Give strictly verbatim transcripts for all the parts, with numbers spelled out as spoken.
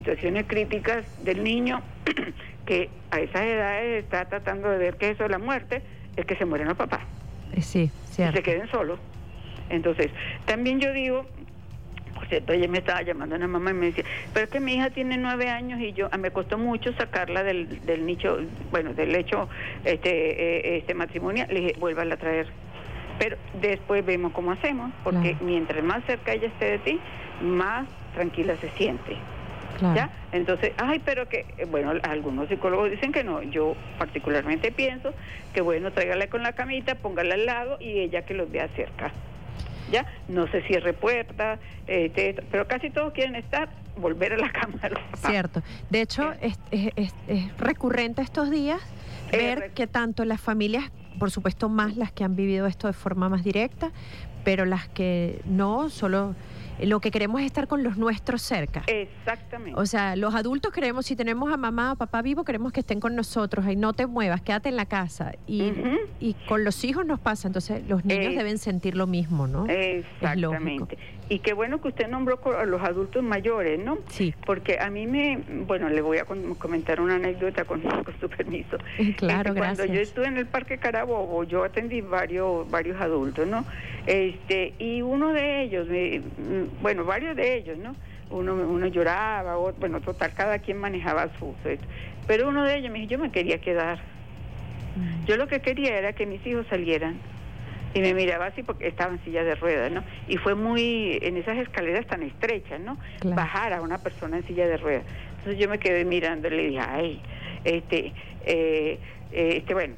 situaciones críticas del niño que a esas edades está tratando de ver que eso de la muerte es que se mueren los papás. Sí, cierto. Y se queden solos. Entonces, también yo digo, por cierto, ella me estaba llamando una mamá y me decía, pero es que mi hija tiene nueve años y yo, me costó mucho sacarla del, del nicho, bueno, del hecho este, este matrimonial. Le dije, vuélvala a traer. Pero después vemos cómo hacemos, porque claro, mientras más cerca ella esté de ti, más tranquila se siente. Claro. ¿Ya? Entonces, ay, pero que, bueno, algunos psicólogos dicen que no. Yo particularmente pienso que, bueno, tráigala con la camita, póngala al lado y ella que los vea cerca. ¿Ya? No se cierre puertas, este, pero casi todos quieren estar, volver a la cama. Cierto. De hecho, es, es, es, es recurrente estos días ver eh, que tanto las familias, por supuesto más las que han vivido esto de forma más directa, pero las que no, solo lo que queremos es estar con los nuestros cerca. Exactamente. O sea, los adultos queremos, si tenemos a mamá o papá vivo, queremos que estén con nosotros, y no te muevas, quédate en la casa. Y, uh-huh. y con los hijos nos pasa, entonces los niños eh, deben sentir lo mismo, ¿no? Exactamente. Y qué bueno que usted nombró a los adultos mayores, ¿no? Sí. Porque a mí me, bueno, le voy a comentar una anécdota con, con su permiso. Claro, este, gracias. Cuando yo estuve en el Parque Carabobo, yo atendí varios, varios adultos, ¿no? Este, y uno de ellos, me, bueno, varios de ellos, ¿no? Uno, uno lloraba, otro, bueno, total, cada quien manejaba su, pero uno de ellos me dijo, yo me quería quedar. Mm. Yo lo que quería era que mis hijos salieran. Y me miraba así porque estaba en silla de ruedas, ¿no? Y fue muy, en esas escaleras tan estrechas, ¿no? Claro. Bajar a una persona en silla de ruedas. Entonces yo me quedé mirando y le dije, ay, este, eh, este, bueno,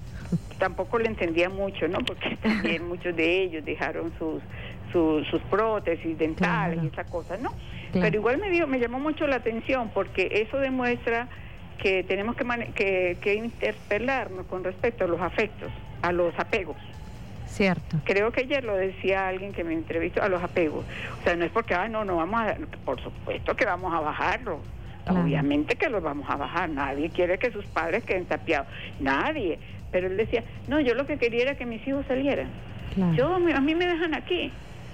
tampoco le entendía mucho, ¿no? Porque también muchos de ellos dejaron sus sus, sus prótesis dentales, claro, y esas cosas, ¿no? Claro. Pero igual me dio, me llamó mucho la atención porque eso demuestra que tenemos que, mane- que, que interpelarnos con respecto a los afectos, a los apegos. Cierto. Creo que ayer lo decía alguien que me entrevistó, a los apegos. O sea, no es porque, ah, no, no vamos a, por supuesto que vamos a bajarlo. Claro. Obviamente que los vamos a bajar. Nadie quiere que sus padres queden tapiados. Nadie. Pero él decía, no, yo lo que quería era que mis hijos salieran. Claro. Yo, a mí me dejan aquí.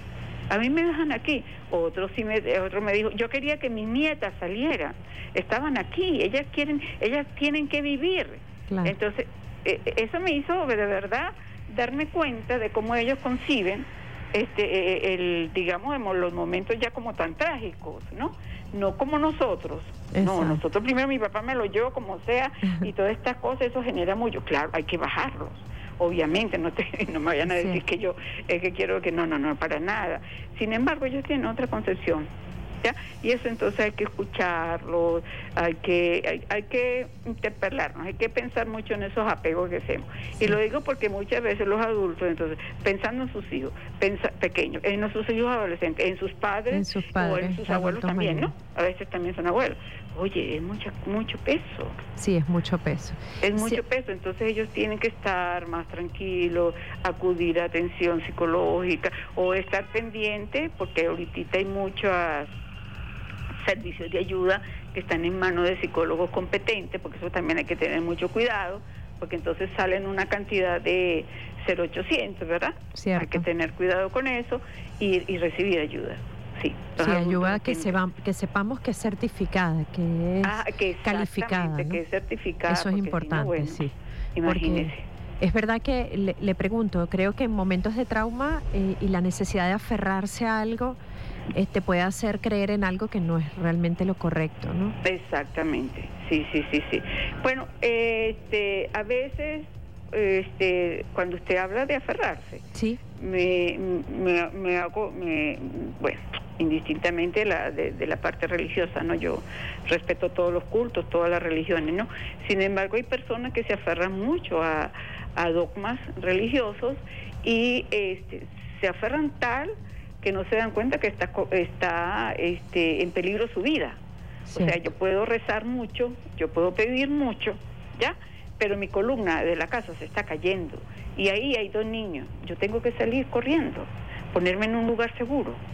A mí me dejan aquí. Otro sí me, otro me dijo, yo quería que mis nietas salieran. Estaban aquí. Ellas quieren, ellas tienen que vivir. Claro. Entonces, eh, eso me hizo de verdad darme cuenta de cómo ellos conciben este el digamos los momentos ya como tan trágicos, ¿no? No como nosotros. Exacto. No, nosotros primero mi papá me lo llevó como sea y todas estas cosas, eso genera mucho. Claro, hay que bajarlos. Obviamente, no te, no me vayan a decir sí. que yo es que quiero que no, no, no, para nada. Sin embargo, ellos tienen otra concepción. ¿Ya? Y eso entonces hay que escucharlo, hay que hay, hay que interpelarnos, hay que pensar mucho en esos apegos que hacemos. Sí. Y lo digo porque muchas veces los adultos, entonces, pensando en sus hijos, pensa, pequeños, en sus hijos adolescentes, en sus padres, en sus padres o en sus abuelos también, mayor. ¿No? A veces también son abuelos. Oye, es mucho, mucho peso. Sí, es mucho peso. Es mucho sí. peso, entonces ellos tienen que estar más tranquilos, acudir a atención psicológica o estar pendiente, porque ahorita hay muchas servicios de ayuda que están en manos de psicólogos competentes, porque eso también hay que tener mucho cuidado, porque entonces salen una cantidad de cero ochocientos, ¿verdad? Cierto. Hay que tener cuidado con eso y, y recibir ayuda. Sí, sí, ayuda que, se va, que sepamos que es certificada, que es ah, que calificada, ¿no? Que es certificada. Eso es importante, si no, bueno, sí. Imagínese. Porque es verdad que le, le pregunto, creo que en momentos de trauma eh, y la necesidad de aferrarse a algo, este puede hacer creer en algo que no es realmente lo correcto, ¿no? Exactamente, sí, sí, sí, sí. Bueno, este, a veces, este, cuando usted habla de aferrarse, sí, me, me, me hago, me, bueno, indistintamente la, de, de la parte religiosa, ¿no? Yo respeto todos los cultos, todas las religiones, ¿no? Sin embargo, hay personas que se aferran mucho a, a dogmas religiosos y este, se aferran tal que no se dan cuenta que está está este en peligro su vida. Sí. O sea, yo puedo rezar mucho, yo puedo pedir mucho, ¿ya? Pero mi columna de la casa se está cayendo y ahí hay dos niños. Yo tengo que salir corriendo, ponerme en un lugar seguro.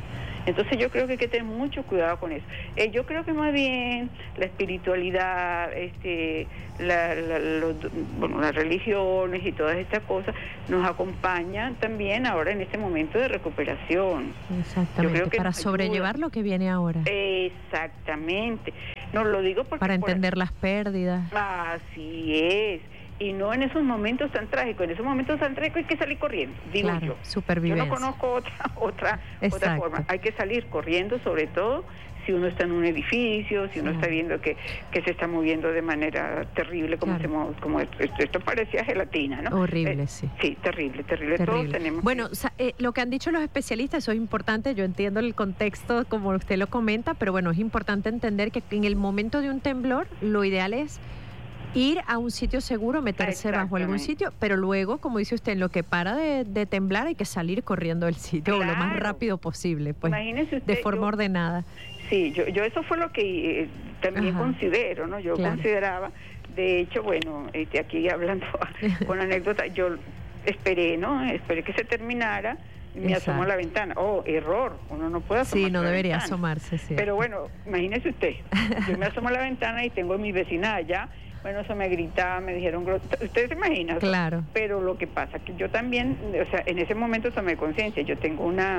Entonces yo creo que hay que tener mucho cuidado con eso. Eh, yo creo que más bien la espiritualidad, este, la, la, los, bueno, las religiones y todas estas cosas nos acompañan también ahora en este momento de recuperación. Exactamente, yo creo que para sobrellevar lo que viene ahora. Exactamente. No lo digo porque... Para entender por... las pérdidas. Así es. Y no en esos momentos tan trágicos. En esos momentos tan trágicos hay que salir corriendo, digo claro, yo. Supervivencia. Yo no conozco otra otra otra forma. Hay que salir corriendo, sobre todo si uno está en un edificio, si uno claro. está viendo que, que se está moviendo de manera terrible, como claro. se como esto, esto parecía gelatina, ¿no? Horrible, eh, sí. Sí, terrible, terrible. terrible. Todos tenemos bueno, que... eh, lo que han dicho los especialistas, eso es importante, yo entiendo el contexto como usted lo comenta, pero bueno, es importante entender que en el momento de un temblor, lo ideal es ir a un sitio seguro, meterse bajo algún sitio, pero luego, como dice usted, en lo que para de, de temblar hay que salir corriendo del sitio claro. lo más rápido posible, pues, usted, de forma yo, ordenada. Sí, yo, yo eso fue lo que eh, también Ajá. considero, ¿no? Yo claro. consideraba, de hecho, bueno, este, aquí hablando con anécdota, yo esperé, ¿no? Esperé que se terminara. Me Exacto. asomo a la ventana. Oh, error, uno no puede asomarse. Sí, no debería ventana. asomarse, sí. Pero bueno, imagínese usted, yo me asomo a la ventana y tengo a mis vecinas allá. Bueno, eso me gritaba, me dijeron, ustedes se imaginan. Claro. Pero lo que pasa que yo también, o sea, en ese momento tomé conciencia, yo tengo una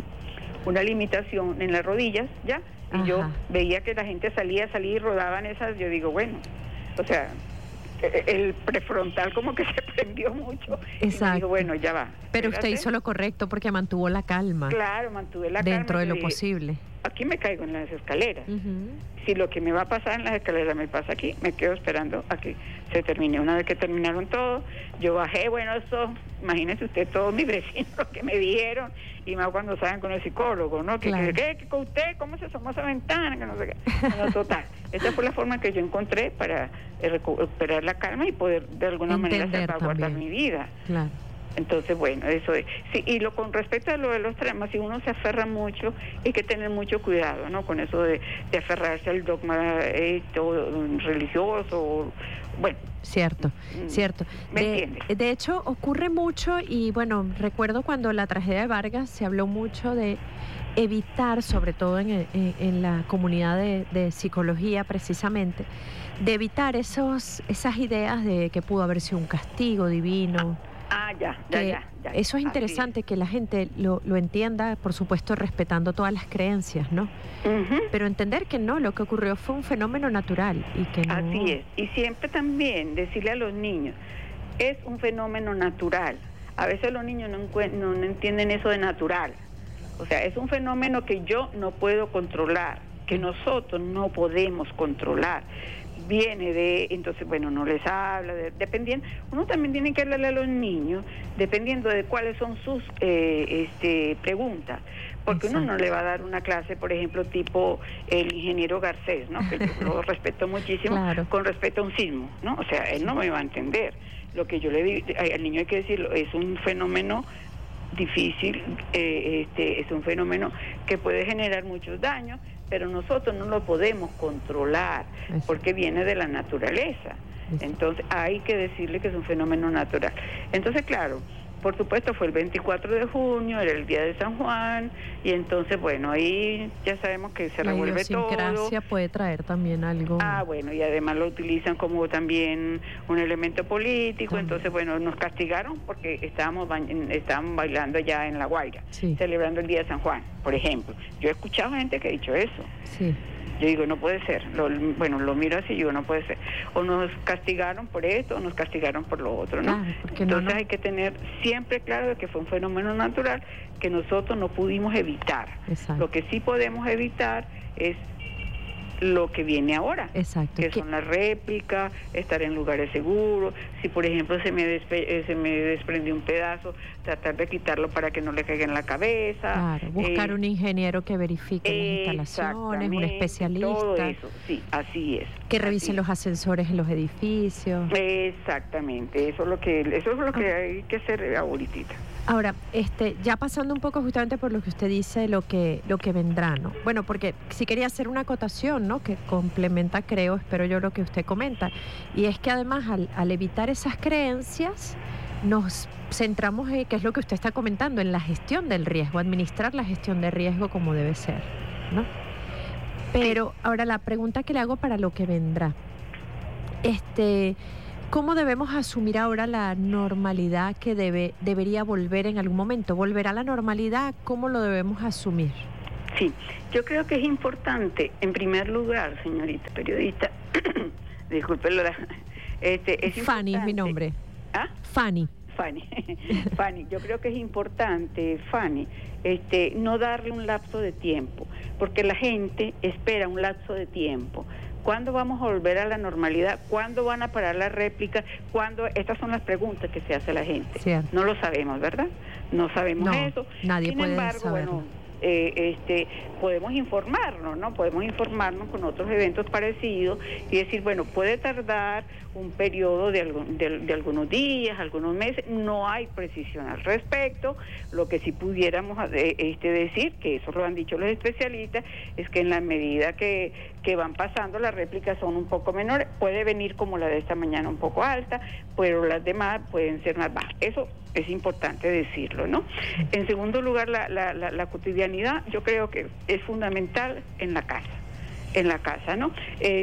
una limitación en las rodillas, ¿ya? Y Ajá. yo veía que la gente salía, salía y rodaban esas, yo digo, bueno, o sea, el prefrontal como que se prendió mucho. Exacto. Y me dijo, bueno, ya va. Pero usted hizo lo correcto porque mantuvo la calma. Claro, mantuve la calma. calma. Dentro de lo dije, posible. Aquí me caigo en las escaleras. Uh-huh. Si lo que me va a pasar en las escaleras me pasa aquí, me quedo esperando a que se termine. Una vez que terminaron todo, yo bajé, bueno, eso, imagínese usted, todos mis vecinos lo que me dijeron, y más cuando saben con el psicólogo, ¿no? Que, claro. que, que, que con usted, ¿cómo se asomó a esa ventana? Que no sé qué. Bueno, total. Esa fue la forma que yo encontré para eh, recuperar la calma y poder de alguna Entender manera salvaguardar mi vida. Claro. Entonces, bueno, eso es. Sí, y lo con respecto a lo de los traumas, si uno se aferra mucho, hay que tener mucho cuidado, ¿no? Con eso de, de aferrarse al dogma eh, todo, religioso, bueno. Cierto, mm, cierto. ¿Me de, entiendes? De hecho, ocurre mucho y, bueno, recuerdo cuando la tragedia de Vargas se habló mucho de evitar, sobre todo en, en, en la comunidad de, de psicología precisamente, de evitar esos esas ideas de que pudo haber sido un castigo divino. Ah, ya, ya, ya, ya. Eso es interesante es. que la gente lo, lo entienda, por supuesto, respetando todas las creencias, ¿no? Uh-huh. Pero entender que no, lo que ocurrió fue un fenómeno natural y que no... Así es. Y siempre también decirle a los niños, es un fenómeno natural. A veces los niños no, no, no entienden eso de natural. O sea, es un fenómeno que yo no puedo controlar, que nosotros no podemos controlar. Viene de, entonces, bueno, no les habla, de, dependiendo, uno también tiene que hablarle a los niños, dependiendo de cuáles son sus eh, este, preguntas, porque Exacto. uno no le va a dar una clase, por ejemplo, tipo el ingeniero Garcés, ¿no? Que yo lo respeto muchísimo, claro. con respecto a un sismo, ¿no? O sea, él no me va a entender. Lo que yo le digo, al niño hay que decirlo, es un fenómeno difícil, eh, este, es un fenómeno que puede generar muchos daños, pero nosotros no lo podemos controlar Eso. porque viene de la naturaleza. Eso. Entonces hay que decirle que es un fenómeno natural. Entonces, claro, por supuesto fue el veinticuatro de junio, era el día de San Juan, y entonces, bueno, ahí ya sabemos que se la revuelve todo. La idiosincrasia puede traer también algo... Ah, bueno, y además lo utilizan como también un elemento político, también. Entonces, bueno, nos castigaron porque estábamos, ba estábamos bailando allá en La Guaira, sí. celebrando el día de San Juan, por ejemplo. Yo he escuchado gente que ha dicho eso. Sí. Yo digo, no puede ser. Lo, bueno, lo miro así y digo, no puede ser. O nos castigaron por esto o nos castigaron por lo otro, ¿no? Claro, Entonces no, no. hay que tener siempre claro de que fue un fenómeno natural que nosotros no pudimos evitar. Exacto. Lo que sí podemos evitar es lo que viene ahora, Exacto. que ¿Qué? son las réplicas, estar en lugares seguros. Si por ejemplo se me despe se me desprendió un pedazo, tratar de quitarlo para que no le caiga en la cabeza. Claro, buscar eh, un ingeniero que verifique las instalaciones, un especialista. Todo eso, sí, así es. Que revisen los ascensores en los edificios. Exactamente, eso es lo que eso es lo que hay que hacer ahorita. Ahora, este, ya pasando un poco justamente por lo que usted dice, lo que lo que vendrá, ¿no? Bueno, porque sí quería hacer una acotación, ¿no? Que complementa, creo, espero yo, lo que usted comenta. Y es que además, al, al evitar esas creencias, nos centramos en, que es lo que usted está comentando, en la gestión del riesgo, administrar la gestión de riesgo como debe ser, ¿no? Pero ahora la pregunta que le hago para lo que vendrá, este, ¿cómo debemos asumir ahora la normalidad que debe, debería volver en algún momento? ¿Volverá a la normalidad? ¿Cómo lo debemos asumir? Sí, yo creo que es importante, en primer lugar, señorita periodista, disculpe, este, es Fanny es mi nombre. ¿Ah? Fanny. Fanny, Fanny, yo creo que es importante, Fanny, este, no darle un lapso de tiempo, porque la gente espera un lapso de tiempo. ¿Cuándo vamos a volver a la normalidad? ¿Cuándo van a parar las réplicas? ¿Cuándo? Estas son las preguntas que se hace la gente. Cierto. No lo sabemos, ¿verdad? No sabemos no, eso. Nadie Sin puede embargo, saberlo. bueno, Eh, este, podemos informarnos, ¿no? Podemos informarnos con otros eventos parecidos y decir, bueno, puede tardar un periodo de, algún, de, de algunos días, algunos meses, no hay precisión al respecto. Lo que sí pudiéramos eh, este, decir, que eso lo han dicho los especialistas, es que en la medida que, que van pasando las réplicas son un poco menores, puede venir como la de esta mañana un poco alta, pero las demás pueden ser más bajas. Eso es importante decirlo, ¿no? En segundo lugar, la, la, la, la cotidianidad, yo creo que es fundamental en la casa, en la casa, ¿no?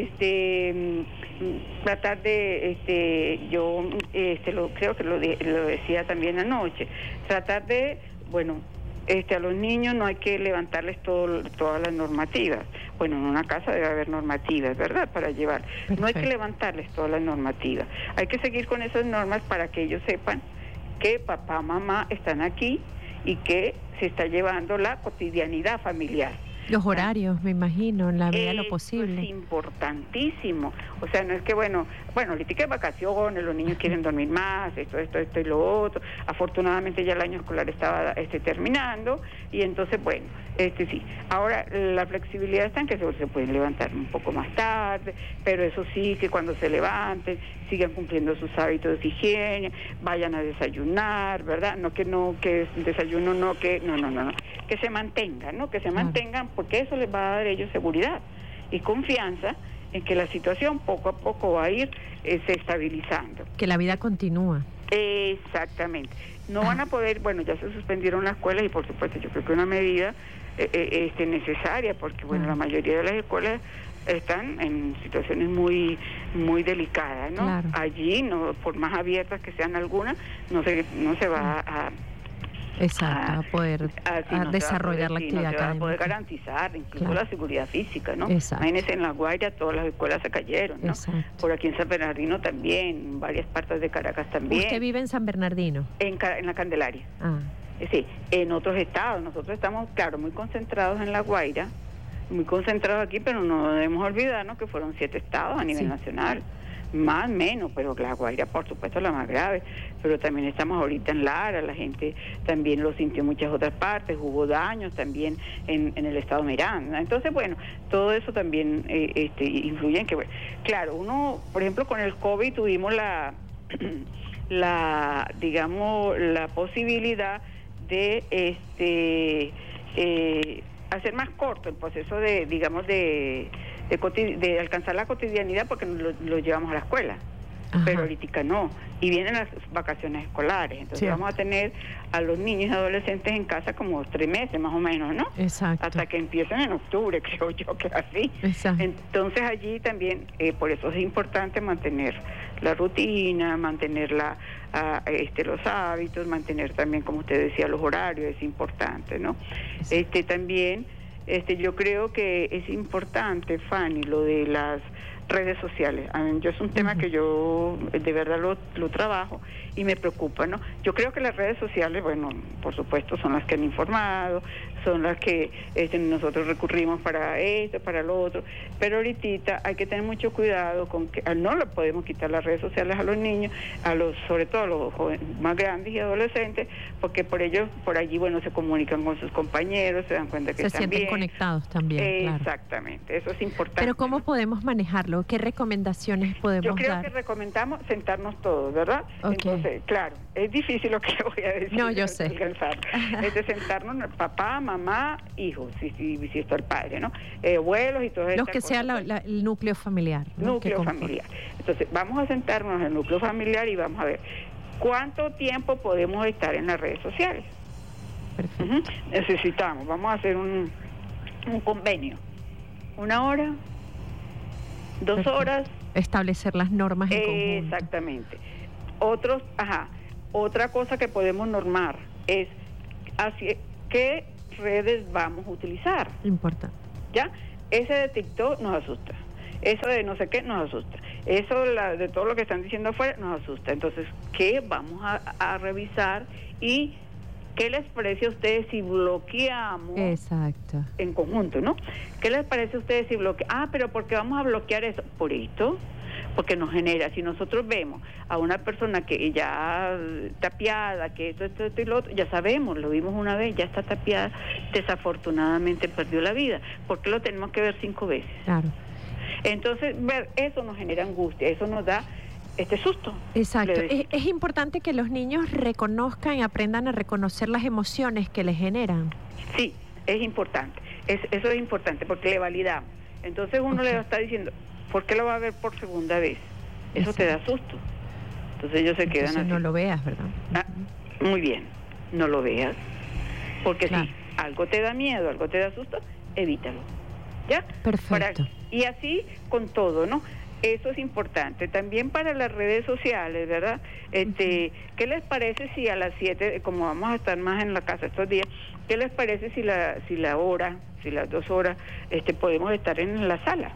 Este, tratar de, este, yo, este, lo creo que lo, de, lo decía también anoche, tratar de, bueno, este, a los niños no hay que levantarles todo, todas las normativas. Bueno, en una casa debe haber normativas, ¿verdad?, para llevar. Perfecto. No hay que levantarles todas las normativas. Hay que seguir con esas normas para que ellos sepan que papá, mamá están aquí y que se está llevando la cotidianidad familiar. Los horarios, me imagino, en la medida de lo posible. Es importantísimo. O sea, no es que, bueno, bueno, ahorita hay vacaciones, los niños quieren dormir más, esto, esto, esto y lo otro. Afortunadamente ya el año escolar estaba este, terminando y entonces, bueno, este sí. Ahora, la flexibilidad está en que se, se pueden levantar un poco más tarde, pero eso sí, que cuando se levanten, sigan cumpliendo sus hábitos de higiene, vayan a desayunar, ¿verdad? No que no, que desayuno no, que, no, no, no, no. Que se mantengan, ¿no? Que se mantengan, porque eso les va a dar a ellos seguridad y confianza en que la situación poco a poco va a ir eh, se estabilizando. Que la vida continúa. Exactamente. No van a poder, bueno, ya se suspendieron las escuelas y por supuesto yo creo que una medida eh, eh, este, necesaria, porque bueno, la mayoría de las escuelas están en situaciones muy muy delicadas, ¿no? Claro. Allí, no, por más abiertas que sean algunas, no se, no se va a... Exacto, a, a poder a, a no desarrollar poder, la sí, actividad no se va académica. a poder garantizar incluso Claro. la seguridad física, ¿no? Exacto. Imagínense, en La Guaira todas las escuelas se cayeron, ¿no? Exacto. Por aquí en San Bernardino también, en varias partes de Caracas también. ¿Usted vive en San Bernardino? En, en la Candelaria. Ah. Sí, en otros estados. Nosotros estamos, claro, muy concentrados en La Guaira, muy concentrados aquí, pero no debemos olvidarnos que fueron siete estados a nivel Sí. nacional. Más, menos, pero La Guaira, por supuesto, la más grave. Pero también estamos ahorita en Lara, la gente también lo sintió en muchas otras partes, hubo daños también en, en el estado Miranda. Entonces, bueno, todo eso también eh, este, influye en que, bueno, claro, uno, por ejemplo, con el COVID tuvimos la, la digamos, la posibilidad de este eh, hacer más corto el proceso de, digamos, de De, de alcanzar la cotidianidad porque lo, lo llevamos a la escuela. Ajá. Pero ahorita no, y vienen las vacaciones escolares, entonces sí. Vamos a tener a los niños y adolescentes en casa como tres meses más o menos, ¿no? Exacto. Hasta que empiecen en octubre, creo yo que así. Exacto. Entonces allí también, eh, por eso es importante mantener la rutina, mantener la, uh, este, los hábitos, mantener también, como usted decía, los horarios, es importante, ¿no? Sí. Este también Este, yo creo que es importante, Fanny, lo de las redes sociales. A mí, yo es un tema uh-huh. que yo de verdad lo, lo trabajo y me preocupa, ¿no? Yo creo que las redes sociales, bueno, por supuesto son las que han informado, son las que este, nosotros recurrimos para esto, para lo otro, pero ahorita hay que tener mucho cuidado con que no le podemos quitar las redes sociales a los niños, a los, sobre todo a los jóvenes más grandes y adolescentes, porque por ellos, por allí, bueno, se comunican con sus compañeros, se dan cuenta que se están sienten bien. conectados también. Exactamente, claro. Eso es importante. Pero ¿cómo ¿no? podemos manejarlo? ¿Qué recomendaciones podemos dar? Yo creo dar? que recomendamos sentarnos todos, ¿verdad? Okay. Entonces, claro, es difícil lo que voy a decir. No, yo sé. Es de sentarnos, papá, mamá, hijos, si, si, si está el padre, ¿no? Eh, abuelos y todo eso. Los que sea la, la, el núcleo familiar. ¿no? Núcleo familiar. Entonces, vamos a sentarnos en el núcleo familiar y vamos a ver ¿Cuánto tiempo podemos estar en las redes sociales? Perfecto. Uh-huh. Necesitamos, vamos a hacer un, un convenio. Una hora, dos Perfecto. horas. Establecer las normas en conjunto. Exactamente. Otros, ajá, otra cosa que podemos normar es hacia qué redes vamos a utilizar. Importante. ¿Ya? Ese de TikTok nos asusta. Eso de no sé qué nos asusta. Eso la, de todo lo que están diciendo afuera nos asusta. Entonces, ¿qué vamos a, a revisar? Y ¿qué les parece a ustedes si bloqueamos? Exacto. En conjunto, ¿no? ¿Qué les parece a ustedes si bloqueamos? Ah, pero ¿por qué vamos a bloquear eso? Por esto, porque nos genera, si nosotros vemos a una persona que ya tapiada, que esto, esto, esto y lo otro, ya sabemos, lo vimos una vez, ya está tapiada, desafortunadamente perdió la vida. ¿Por qué lo tenemos que ver cinco veces? Claro. Entonces, ver eso nos genera angustia, eso nos da este susto. Exacto. Es, es importante que los niños reconozcan y aprendan a reconocer las emociones que les generan. Sí, es importante. Es, eso es importante porque le validamos. Entonces uno okay. le está diciendo, ¿por qué lo va a ver por segunda vez? Eso Exacto. te da susto. Entonces ellos se Entonces quedan así. No lo veas, ¿verdad? Ah, muy bien, no lo veas. Porque claro. si algo te da miedo, algo te da susto, evítalo. ¿Ya? Perfecto. Para, y así con todo, ¿no? Eso es importante. También para las redes sociales, ¿verdad? Este, uh-huh. ¿Qué les parece si a las siete, como vamos a estar más en la casa estos días, qué les parece si la si la hora, si las dos horas, este, podemos estar en la sala?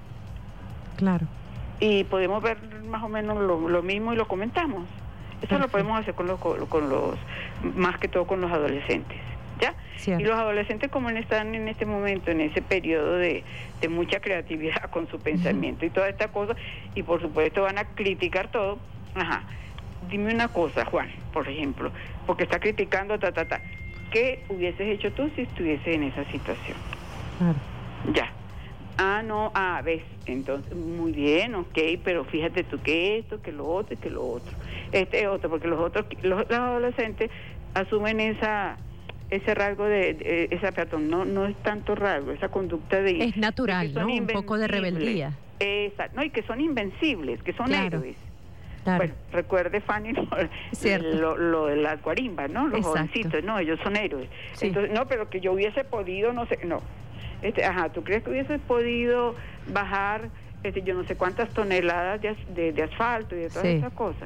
Claro. Y podemos ver más o menos lo, lo mismo y lo comentamos. Eso Perfecto. Lo podemos hacer con los, con los, más que todo con los adolescentes. ¿Ya? Cierto. Y los adolescentes como están en este momento, en ese periodo de, de mucha creatividad con su pensamiento uh-huh. y toda esta cosa, y por supuesto van a criticar todo, ajá, dime una cosa, Juan, por ejemplo, porque está criticando, ta, ta, ta, ¿qué hubieses hecho tú si estuvieses en esa situación? Claro. Ya. Ah, no, ah, ves, entonces, muy bien, ok, pero fíjate tú que esto, que lo otro, y que lo otro, este otro, porque los otros, los, los adolescentes asumen esa... ese rasgo de, de esa perdón, no no es tanto rasgo, esa conducta de es natural, ¿no? Un poco de rebeldía. Exacto, no, y que son invencibles, que son claro, héroes. Claro. Bueno, recuerde Fanny lo, lo, lo de las guarimbas, ¿no? Los Exacto. jovencitos, no, ellos son héroes. Sí. Entonces, no, pero que yo hubiese podido, no sé, no. Este, ajá, ¿tú crees que hubiese podido bajar este, yo no sé cuántas toneladas de, de, de asfalto y de todas sí. esas cosas?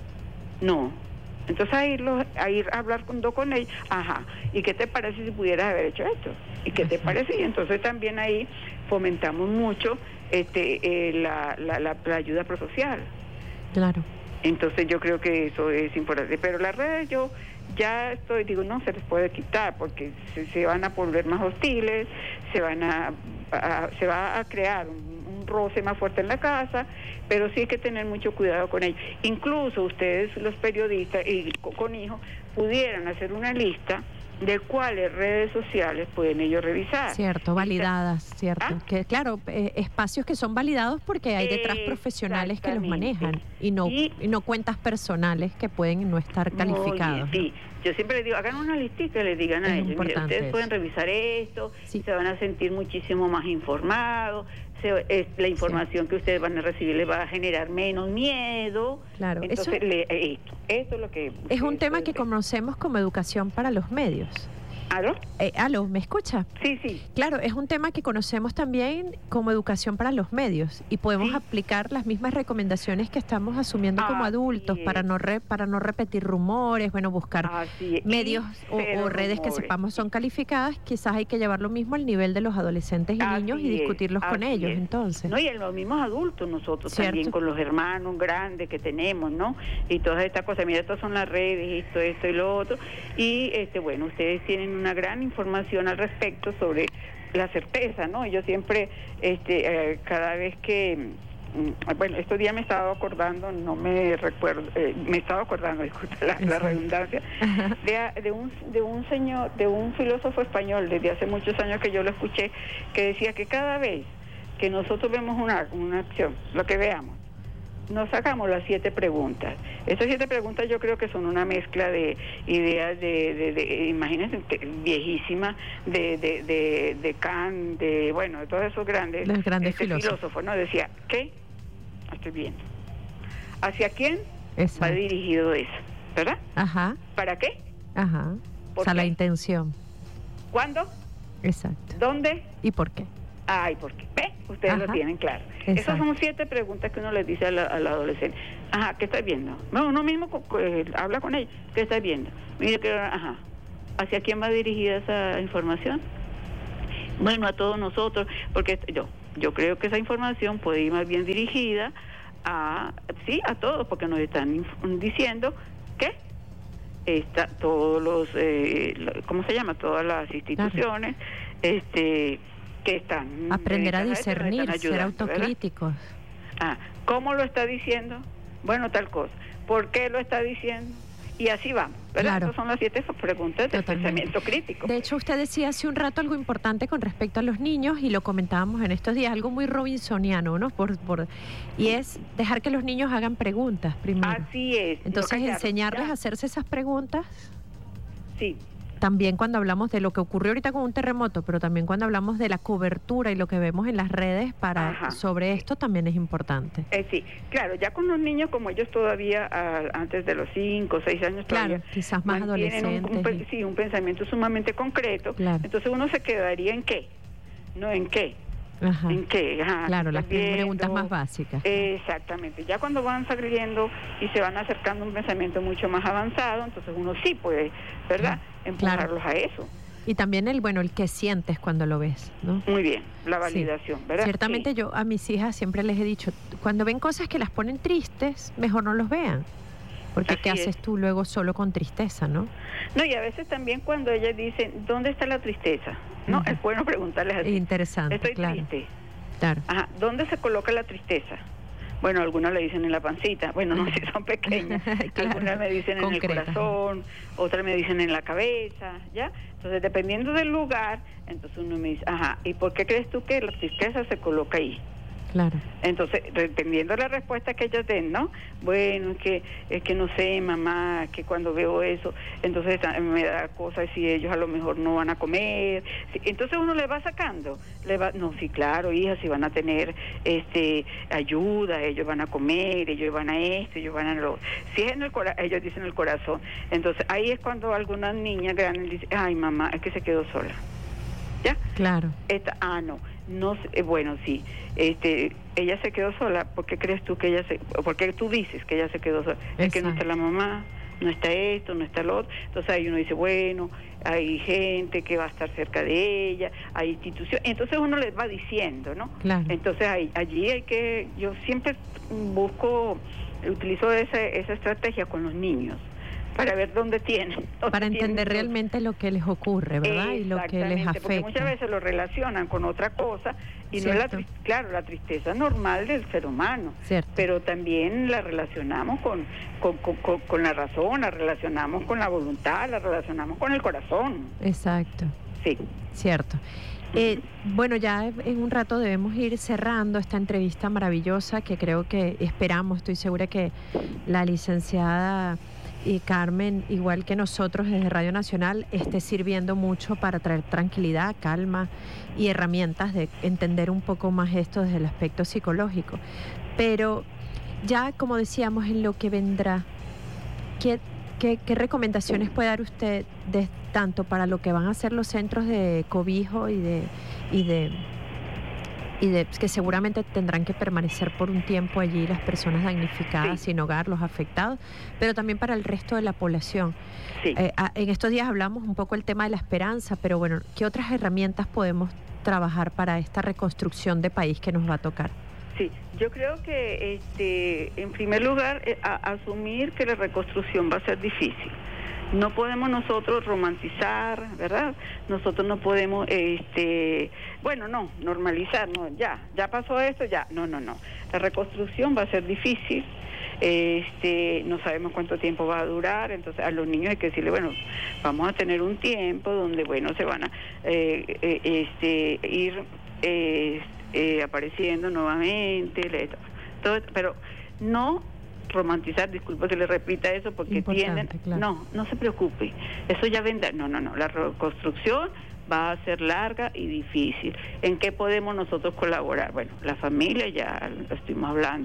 No. Entonces a, irlo, a ir a hablar con, con ellos, ajá, ¿y qué te parece si pudieras haber hecho esto? ¿Y qué te parece? Y entonces también ahí fomentamos mucho este eh, la, la, la, la ayuda prosocial. Claro. Entonces yo creo que eso es importante. Pero las redes yo ya estoy, digo, no se les puede quitar porque se, se van a volver más hostiles, se van a, a se va a crear un roce más fuerte en la casa, pero sí hay que tener mucho cuidado con ellos. Incluso ustedes, los periodistas y con hijos, pudieran hacer una lista de cuáles redes sociales pueden ellos revisar. Cierto, validadas, cierto. ¿Ah? Que claro, eh, espacios que son validados porque hay detrás profesionales que los manejan y no y, y no cuentas personales que pueden no estar calificados. Bien, sí, yo siempre les digo, hagan una listita y les digan a ellos, mire, ustedes eso. pueden revisar esto, sí. se van a sentir muchísimo más informados. Se, es, la información sí. que ustedes van a recibir les va a generar menos miedo. Claro, entonces eso, le, esto, esto es lo que es un tema que conocemos como educación para los medios. ¿Aló? Eh, ¿Aló? ¿Me escucha? Sí, sí. Claro, es un tema que conocemos también como educación para los medios y podemos sí. aplicar las mismas recomendaciones que estamos asumiendo como Así adultos es. para no re, para no repetir rumores, bueno, buscar medios o, o redes rumores. que sepamos son calificadas. Quizás hay que llevar lo mismo al nivel de los adolescentes y Así niños y discutirlos es. con Así ellos, es. entonces. No, y en los mismos adultos nosotros ¿Cierto? también, con los hermanos grandes que tenemos, ¿no? Y todas estas cosas, mira, estas son las redes, esto, esto y lo otro. Y, este bueno, ustedes tienen una gran información al respecto sobre la certeza, ¿no? Yo siempre, este, eh, cada vez que, mm, bueno, estos días me estaba acordando, no me recuerdo, eh, me estaba acordando, disculpe la, la redundancia, de, de un de un señor, de un filósofo español desde hace muchos años que yo lo escuché, que decía que cada vez que nosotros vemos una, una acción, lo que veamos, nos sacamos las siete preguntas. Esas siete preguntas yo creo que son una mezcla de ideas de, de, de imagínense, viejísimas, de, de, de, de Kant, de, bueno, de todos esos grandes, Los grandes este, filósofos. filósofos, ¿no? Decía, ¿qué? Estoy viendo. ¿Hacia quién Exacto. va dirigido eso? ¿verdad? Ajá. ¿Para qué? Ajá. O sea, qué? la intención. ¿Cuándo? Exacto. ¿Dónde? ¿Y por qué? Ay, ¿por qué? ¿Ve? Ustedes Ajá. lo tienen claro. Exacto. Esas son siete preguntas que uno les dice a la, a la adolescente. Ajá, ¿qué estás viendo? No, uno mismo eh, habla con ella. ¿Qué estás viendo? Mire que, ajá. ¿Hacia quién va dirigida esa información? Bueno, a todos nosotros, porque yo, yo creo que esa información puede ir más bien dirigida a, sí, a todos, porque nos están diciendo que está, todos los, eh, ¿cómo se llama? Todas las instituciones, claro. este, que están... Aprender a discernir, ayudando, ser autocríticos. Ah, ¿cómo lo está diciendo? Bueno, tal cosa. ¿Por qué lo está diciendo? Y así vamos, ¿verdad? Claro. Esas son las siete preguntas del pensamiento crítico. De hecho, usted decía hace un rato algo importante con respecto a los niños, y lo comentábamos en estos días, algo muy robinsoniano, ¿no? Por, por, y es dejar que los niños hagan preguntas primero. Así es. Entonces, no enseñarles ya. a hacerse esas preguntas. Sí. También cuando hablamos de lo que ocurrió ahorita con un terremoto, pero también cuando hablamos de la cobertura y lo que vemos en las redes para Ajá. sobre esto también es importante. Eh, sí, claro, ya con los niños, como ellos todavía a, antes de los cinco o seis años, claro, quizás más adolescentes. Un, un, sí, un pensamiento sumamente concreto. Claro. Entonces uno se quedaría en qué, no en qué. Ajá. ¿En qué? Ajá, claro, las viendo, preguntas más básicas. Exactamente. Ya cuando van saliendo y se van acercando a un pensamiento mucho más avanzado, entonces uno sí puede, ¿verdad?, empujarlos claro. a eso. Y también el, bueno, el que sientes cuando lo ves, ¿no? Muy bien, la validación, sí. ¿verdad? Ciertamente sí. Yo a mis hijas siempre les he dicho, cuando ven cosas que las ponen tristes, mejor no los vean. Porque Así ¿qué es. haces tú luego solo con tristeza, no? No, y a veces también cuando ellas dicen, ¿dónde está la tristeza? No, uh-huh. Es bueno preguntarles así. Interesante, Estoy claro. triste. Claro. Ajá, ¿dónde se coloca la tristeza? Bueno, algunas le dicen en la pancita, bueno, no si son pequeñas, claro. Algunas me dicen Concreta. En el corazón, otras me dicen en la cabeza, ¿ya? Entonces, dependiendo del lugar, entonces uno me dice, ajá, ¿y por qué crees tú que la tristeza se coloca ahí? Claro. Entonces, dependiendo de la respuesta que ellos den, ¿no? Bueno, es que, es que no sé, mamá, que cuando veo eso, entonces me da cosas si ellos a lo mejor no van a comer. Entonces uno le va sacando, le va, no, sí, claro, hija, si van a tener este ayuda, ellos van a comer, ellos van a esto, ellos van a lo... Si es en el corazón, ellos dicen el corazón. Entonces, ahí es cuando algunas niñas grandes dicen, ay, mamá, es que se quedó sola. ¿Ya? Claro. Esta, ah, no. No, eh, bueno, sí, este, ella se quedó sola. ¿Por qué crees tú que ella se, por qué tú dices que ella se quedó sola? Exacto. Es que no está la mamá, no está esto, no está lo otro. Entonces ahí uno dice, bueno, hay gente que va a estar cerca de ella, hay instituciones. Entonces uno les va diciendo, ¿no? Claro. Entonces ahí, allí hay que, yo siempre busco, utilizo esa, esa estrategia con los niños, para ver dónde tienen. Dónde para entender tienen realmente lo que les ocurre, ¿verdad? Y lo que les afecta. Porque muchas veces lo relacionan con otra cosa y Cierto. No es la tristeza, claro, la tristeza normal del ser humano, Cierto. Pero también la relacionamos con, con, con, con, con la razón, la relacionamos con la voluntad, la relacionamos con el corazón. Exacto. Sí. Cierto. Eh, bueno, ya en un rato debemos ir cerrando esta entrevista maravillosa que creo que esperamos, estoy segura que la licenciada y Carmen, igual que nosotros desde Radio Nacional, esté sirviendo mucho para traer tranquilidad, calma y herramientas de entender un poco más esto desde el aspecto psicológico. Pero ya, como decíamos, en lo que vendrá, ¿qué, qué, qué recomendaciones puede dar usted de, tanto para lo que van a ser los centros de cobijo y de... Y de y de, que seguramente tendrán que permanecer por un tiempo allí las personas damnificadas, sí. sin hogar, los afectados, pero también para el resto de la población? Sí. Eh, a, en estos días hablamos un poco del tema de la esperanza, pero bueno, ¿qué otras herramientas podemos trabajar para esta reconstrucción de país que nos va a tocar? Sí, yo creo que este, en primer lugar, eh, a, asumir que la reconstrucción va a ser difícil. No podemos nosotros romantizar, ¿verdad? Nosotros no podemos, este, bueno, no, normalizar, no, ya, ya pasó esto, ya, no, no, no. La reconstrucción va a ser difícil, este, no sabemos cuánto tiempo va a durar, entonces a los niños hay que decirle, bueno, vamos a tener un tiempo donde, bueno, se van a eh, eh, este, ir eh, eh, apareciendo nuevamente, le, todo, pero no romantizar, disculpa que le repita eso porque Importante, tienden, claro. no, no se preocupe, eso ya vendrá, no, no, no, la reconstrucción va a ser larga y difícil. ¿En qué podemos nosotros colaborar? Bueno, la familia ya lo estuvimos hablando,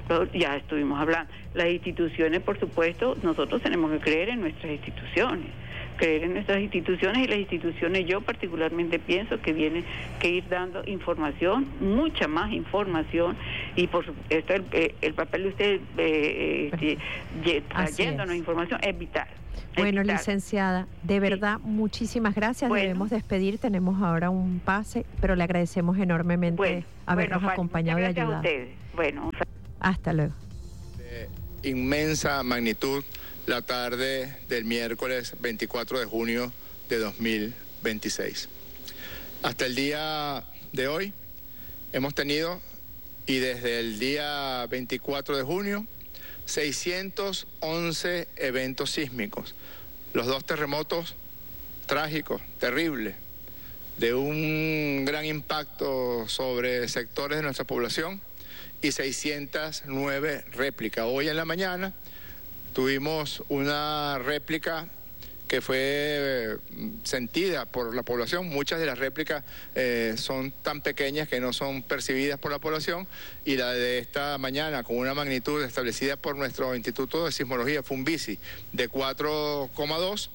Lo, ya estuvimos hablando. Las instituciones, por supuesto, nosotros tenemos que creer en nuestras instituciones. creer en nuestras instituciones, y las instituciones, yo particularmente pienso que tienen que ir dando información, mucha más información, y por supuesto el, el papel de usted eh, eh, trayéndonos información es vital. Es bueno, vital. Licenciada, de verdad, sí. muchísimas gracias. Bueno. Debemos despedir, tenemos ahora un pase, pero le agradecemos enormemente bueno, habernos bueno, acompañado y ayudado. A ustedes. Bueno, hasta luego. De inmensa magnitud la tarde del miércoles veinticuatro de junio de dos mil veintiséis. Hasta el día de hoy hemos tenido, y desde el día veinticuatro de junio, seiscientos once eventos sísmicos. Los dos terremotos trágicos, terribles, de un gran impacto sobre sectores de nuestra población, y seiscientas nueve réplicas. Hoy en la mañana tuvimos una réplica que fue sentida por la población. Muchas de las réplicas eh, son tan pequeñas que no son percibidas por la población, y la de esta mañana, con una magnitud establecida por nuestro Instituto de Sismología, FUNVISI, de cuatro coma dos,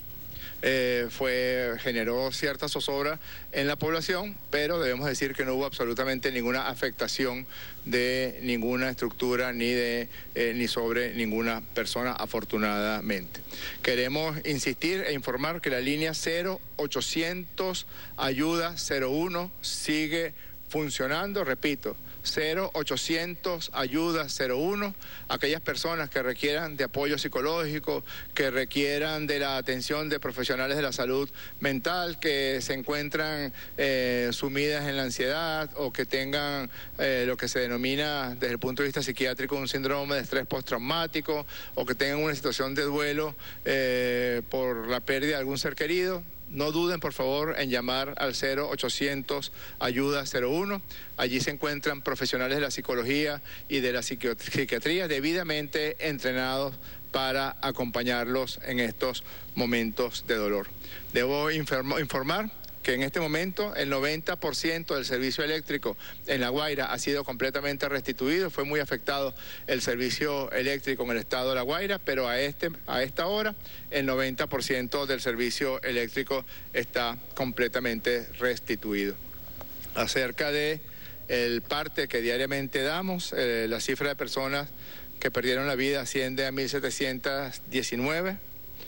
Eh, fue, generó cierta zozobra en la población, pero debemos decir que no hubo absolutamente ninguna afectación de ninguna estructura ni de eh, ni sobre ninguna persona, afortunadamente. Queremos insistir e informar que la línea cero ochocientos ayuda cero uno sigue funcionando, repito, cero ochocientos ayuda cero uno, aquellas personas que requieran de apoyo psicológico, que requieran de la atención de profesionales de la salud mental, que se encuentran eh, sumidas en la ansiedad, o que tengan eh, lo que se denomina desde el punto de vista psiquiátrico un síndrome de estrés postraumático, o que tengan una situación de duelo eh, por la pérdida de algún ser querido. No duden, por favor, en llamar al cero ochocientos ayuda cero uno. Allí se encuentran profesionales de la psicología y de la psiquiatría debidamente entrenados para acompañarlos en estos momentos de dolor. Debo informar que en este momento el noventa por ciento del servicio eléctrico en La Guaira ha sido completamente restituido. Fue muy afectado el servicio eléctrico en el estado de La Guaira, pero a, este, a esta hora el noventa por ciento del servicio eléctrico está completamente restituido. Acerca de el parte que diariamente damos, eh, la cifra de personas que perdieron la vida asciende a mil setecientos diecinueve,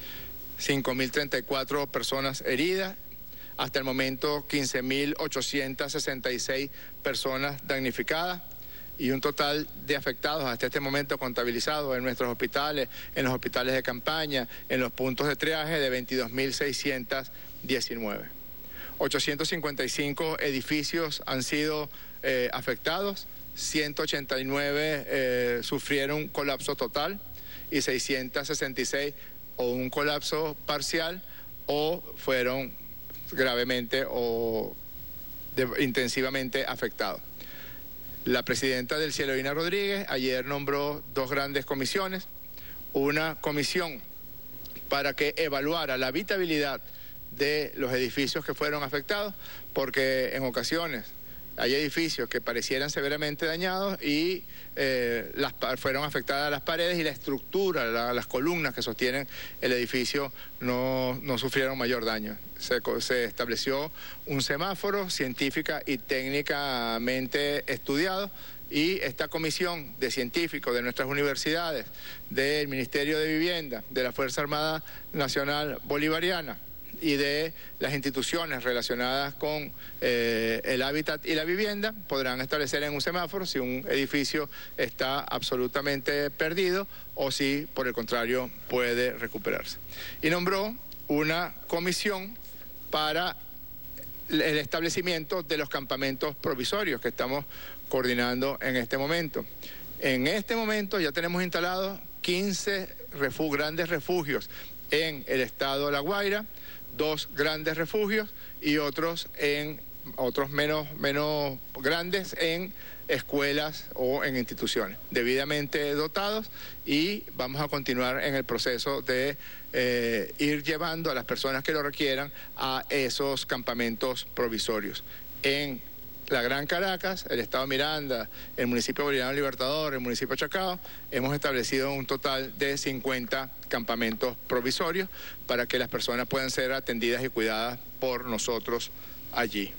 cinco mil treinta y cuatro personas heridas. Hasta el momento, quince mil ochocientos sesenta y seis personas damnificadas, y un total de afectados hasta este momento contabilizados en nuestros hospitales, en los hospitales de campaña, en los puntos de triaje, de veintidós mil seiscientos diecinueve. ochocientos cincuenta y cinco edificios han sido eh, afectados, ciento ochenta y nueve eh, sufrieron colapso total, y seiscientos sesenta y seis o un colapso parcial o fueron gravemente o de, intensivamente afectados. La presidenta del Cielo, Ina Rodríguez, ayer nombró dos grandes comisiones, una comisión para que evaluara la habitabilidad de los edificios que fueron afectados, porque en ocasiones hay edificios que parecieran severamente dañados y eh, las, fueron afectadas las paredes, y la estructura, la, las columnas que sostienen el edificio no, no sufrieron mayor daño. Se, se estableció un semáforo científica y técnicamente estudiado, y esta comisión de científicos de nuestras universidades, del Ministerio de Vivienda, de la Fuerza Armada Nacional Bolivariana y de las instituciones relacionadas con eh, el hábitat y la vivienda, podrán establecer en un semáforo si un edificio está absolutamente perdido o si, por el contrario, puede recuperarse. Y nombró una comisión para el establecimiento de los campamentos provisorios que estamos coordinando en este momento. En este momento ya tenemos instalados quince refu- grandes refugios en el estado de La Guaira, dos grandes refugios y otros en otros menos, menos grandes en escuelas o en instituciones debidamente dotados, y vamos a continuar en el proceso de eh, ir llevando a las personas que lo requieran a esos campamentos provisorios. En la Gran Caracas, el Estado Miranda, el municipio Bolivariano Libertador, el municipio Chacao, hemos establecido un total de cincuenta campamentos provisorios para que las personas puedan ser atendidas y cuidadas por nosotros allí.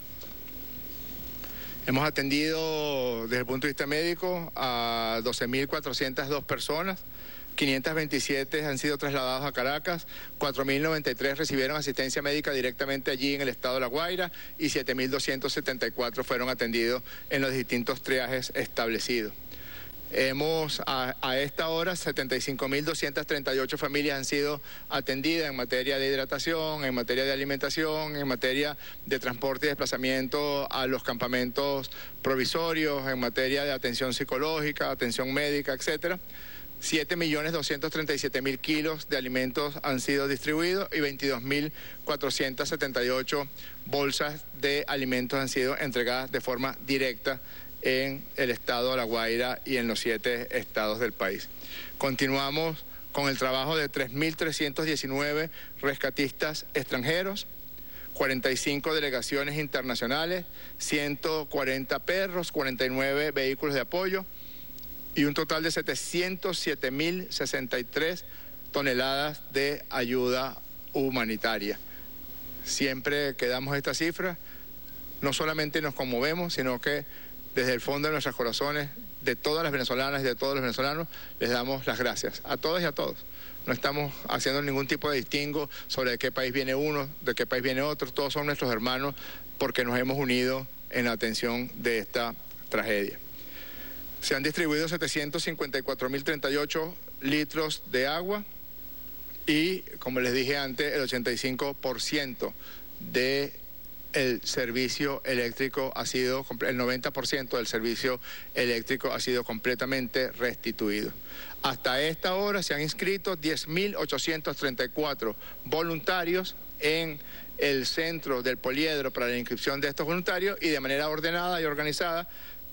Hemos atendido desde el punto de vista médico a doce mil cuatrocientas dos personas, quinientos veintisiete han sido trasladados a Caracas, cuatro mil noventa y tres recibieron asistencia médica directamente allí en el estado de La Guaira y siete mil doscientos setenta y cuatro fueron atendidos en los distintos triajes establecidos. Hemos, a, a esta hora, setenta y cinco mil doscientas treinta y ocho familias han sido atendidas en materia de hidratación, en materia de alimentación, en materia de transporte y desplazamiento a los campamentos provisorios, en materia de atención psicológica, atención médica, etcétera. siete millones doscientos treinta y siete mil kilos de alimentos han sido distribuidos y veintidós mil cuatrocientas setenta y ocho bolsas de alimentos han sido entregadas de forma directa en el estado de La Guaira y en los siete estados del país. Continuamos con el trabajo de tres mil trescientos diecinueve rescatistas extranjeros, cuarenta y cinco delegaciones internacionales, ciento cuarenta perros, cuarenta y nueve vehículos de apoyo y un total de setecientos siete mil sesenta y tres toneladas de ayuda humanitaria. Siempre que damos esta cifra, no solamente nos conmovemos, sino que desde el fondo de nuestros corazones, de todas las venezolanas y de todos los venezolanos, les damos las gracias a todas y a todos. No estamos haciendo ningún tipo de distingo sobre de qué país viene uno, de qué país viene otro. Todos son nuestros hermanos porque nos hemos unido en la atención de esta tragedia. Se han distribuido setecientos cincuenta y cuatro mil treinta y ocho litros de agua y, como les dije antes, el ochenta y cinco por ciento de el servicio eléctrico ha sido, el noventa por ciento del servicio eléctrico ha sido completamente restituido. Hasta esta hora se han inscrito diez mil ochocientos treinta y cuatro voluntarios en el centro del poliedro para la inscripción de estos voluntarios y de manera ordenada y organizada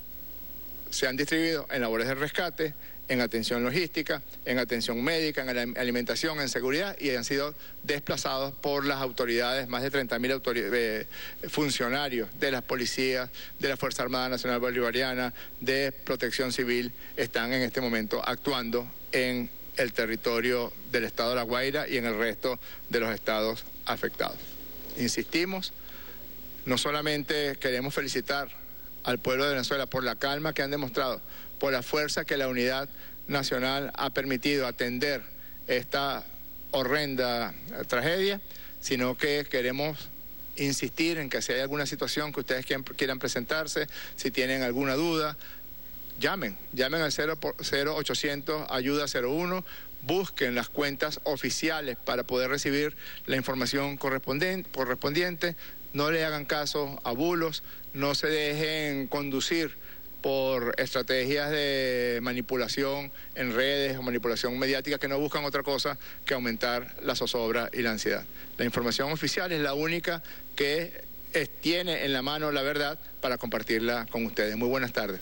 se han distribuido en labores de rescate, en atención logística, en atención médica, en alimentación, en seguridad y han sido desplazados por las autoridades, más de treinta mil eh, funcionarios de las policías, de la Fuerza Armada Nacional Bolivariana, de Protección Civil, están en este momento actuando en el territorio del estado de La Guaira y en el resto de los estados afectados. Insistimos, no solamente queremos felicitar al pueblo de Venezuela por la calma que han demostrado, por la fuerza que la unidad nacional ha permitido atender esta horrenda tragedia, sino que queremos insistir en que si hay alguna situación que ustedes quieran presentarse, si tienen alguna duda, llamen, llamen al cero ochocientos ayuda cero uno, busquen las cuentas oficiales para poder recibir la información correspondiente, correspondiente, no le hagan caso a bulos, no se dejen conducir por estrategias de manipulación en redes o manipulación mediática que no buscan otra cosa que aumentar la zozobra y la ansiedad. La información oficial es la única que es, tiene en la mano la verdad para compartirla con ustedes. Muy buenas tardes.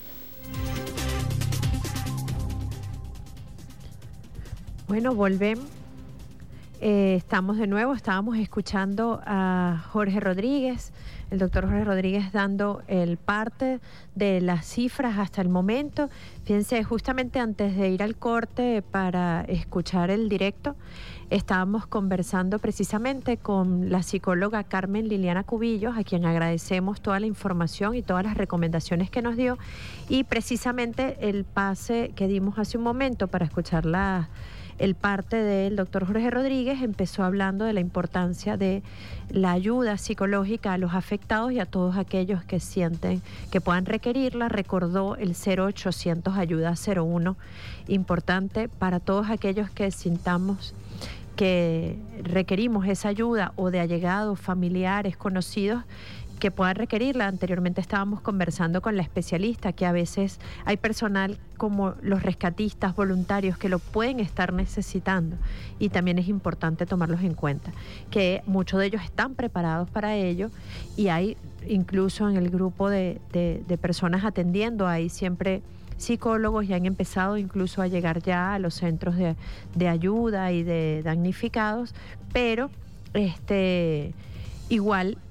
Bueno, volvemos. Eh, estamos de nuevo, estábamos escuchando a Jorge Rodríguez, el doctor Jorge Rodríguez dando el parte de las cifras hasta el momento. Fíjense, justamente antes de ir al corte para escuchar el directo, estábamos conversando precisamente con la psicóloga Carmen Liliana Cubillos, a quien agradecemos toda la información y todas las recomendaciones que nos dio, y precisamente el pase que dimos hace un momento para escuchar la el parte del doctor Jorge Rodríguez empezó hablando de la importancia de la ayuda psicológica a los afectados y a todos aquellos que sienten que puedan requerirla. Recordó el cero ochocientos ayuda cero uno, importante para todos aquellos que sintamos que requerimos esa ayuda o de allegados, familiares, conocidos que puedan requerirla. Anteriormente estábamos conversando con la especialista que a veces hay personal como los rescatistas voluntarios que lo pueden estar necesitando y también es importante tomarlos en cuenta, que muchos de ellos están preparados para ello y hay incluso en el grupo de, de, de personas atendiendo, hay siempre psicólogos y han empezado incluso a llegar ya a los centros de, de ayuda y de damnificados, pero este igual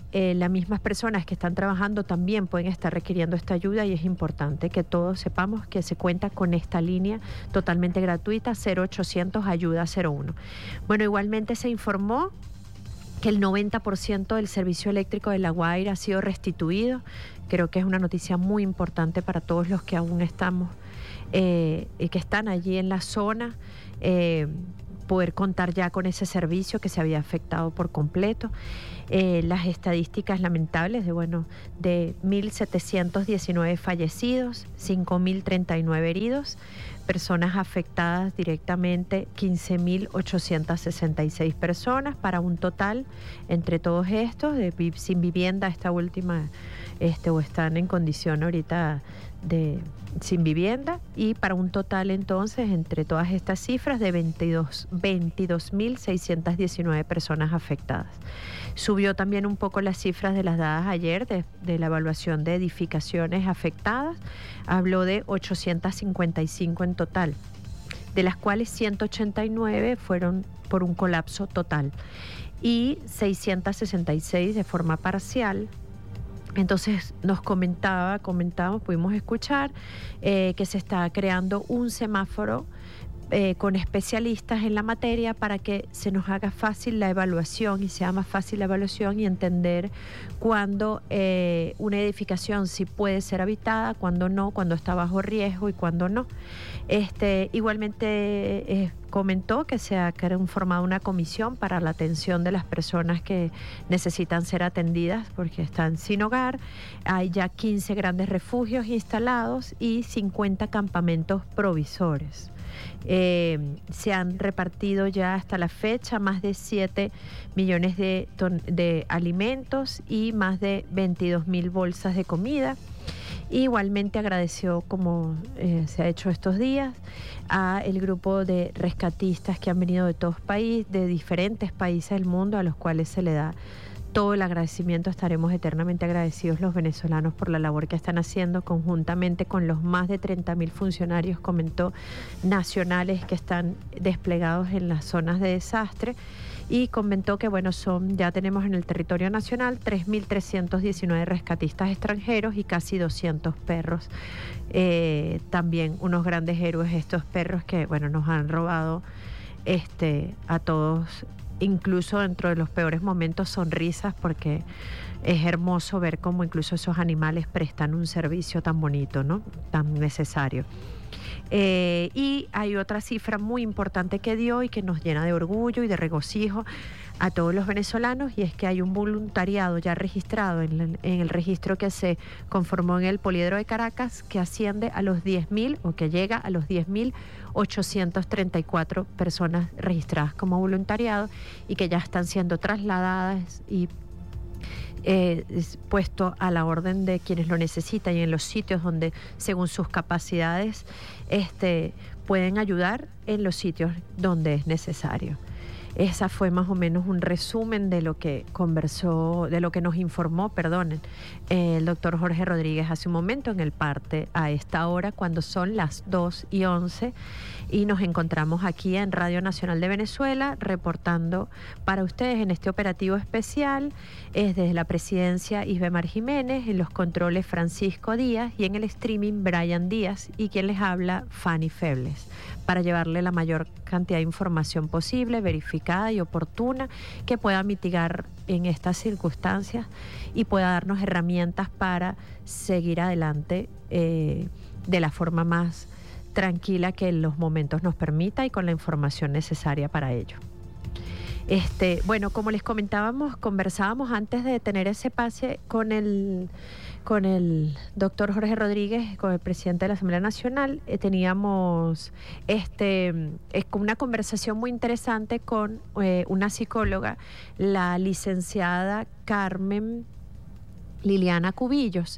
eh, las mismas personas que están trabajando también pueden estar requiriendo esta ayuda y es importante que todos sepamos que se cuenta con esta línea totalmente gratuita, cero ochocientos ayuda cero uno. Bueno, igualmente se informó que el noventa por ciento del servicio eléctrico de La Guaira ha sido restituido. Creo que es una noticia muy importante para todos los que aún estamos, eh, que están allí en la zona, eh, poder contar ya con ese servicio que se había afectado por completo. Eh, las estadísticas lamentables de, bueno, de mil setecientos diecinueve fallecidos, cinco mil treinta y nueve heridos, personas afectadas directamente quince mil ochocientos sesenta y seis personas, para un total entre todos estos de sin vivienda, esta última este o están en condición ahorita de sin vivienda, y para un total entonces entre todas estas cifras de veintidós mil seiscientos diecinueve personas afectadas. Subió también un poco las cifras de las dadas ayer de, de la evaluación de edificaciones afectadas. Habló de ochocientos cincuenta y cinco en total, de las cuales ciento ochenta y nueve fueron por un colapso total y seiscientos sesenta y seis de forma parcial. Entonces nos comentaba, comentamos, pudimos escuchar eh, que se está creando un semáforo eh, con especialistas en la materia para que se nos haga fácil la evaluación y sea más fácil la evaluación y entender cuándo eh, una edificación sí puede ser habitada, cuándo no, cuándo está bajo riesgo y cuándo no. Este, igualmente eh, comentó que se ha formado una comisión para la atención de las personas que necesitan ser atendidas porque están sin hogar. Hay ya quince grandes refugios instalados y cincuenta campamentos provisores. Eh, se han repartido ya hasta la fecha más de siete millones de, ton- de alimentos y más de veintidós mil bolsas de comida. Igualmente agradeció, como eh, se ha hecho estos días, a el grupo de rescatistas que han venido de todos países, de diferentes países del mundo, a los cuales se le da todo el agradecimiento. Estaremos eternamente agradecidos los venezolanos por la labor que están haciendo conjuntamente con los más de treinta mil funcionarios, comentó, nacionales que están desplegados en las zonas de desastre. Y comentó que bueno, son, ya tenemos en el territorio nacional tres mil trescientos diecinueve rescatistas extranjeros y casi doscientos perros. Eh, también unos grandes héroes estos perros que bueno, nos han robado este, a todos, incluso dentro de los peores momentos, sonrisas, porque es hermoso ver cómo incluso esos animales prestan un servicio tan bonito, ¿no? Tan necesario. Eh, y hay otra cifra muy importante que dio y que nos llena de orgullo y de regocijo a todos los venezolanos, y es que hay un voluntariado ya registrado en, la, en el registro que se conformó en el Poliedro de Caracas, que asciende a los diez mil o que llega a los diez mil ochocientos treinta y cuatro personas registradas como voluntariado y que ya están siendo trasladadas y Eh, puesto a la orden de quienes lo necesitan y en los sitios donde según sus capacidades este, pueden ayudar, en los sitios donde es necesario. Esa fue más o menos un resumen de lo que conversó, de lo que nos informó, perdonen, el doctor Jorge Rodríguez hace un momento en el parte a esta hora, cuando son las dos y once, y nos encontramos aquí en Radio Nacional de Venezuela reportando para ustedes en este operativo especial. Es desde la presidencia Isbemar Jiménez, en los controles Francisco Díaz y en el streaming Brian Díaz, y quien les habla Fanny Febles, para llevarle la mayor cantidad de información posible, verificada y oportuna, que pueda mitigar en estas circunstancias y pueda darnos herramientas para seguir adelante eh, de la forma más tranquila que los momentos nos permita y con la información necesaria para ello. Este, bueno, como les comentábamos, conversábamos antes de tener ese pase con el con el doctor Jorge Rodríguez, con el presidente de la Asamblea Nacional. Eh, teníamos este, es una conversación muy interesante con eh, una psicóloga, la licenciada Carmen Liliana Cubillos.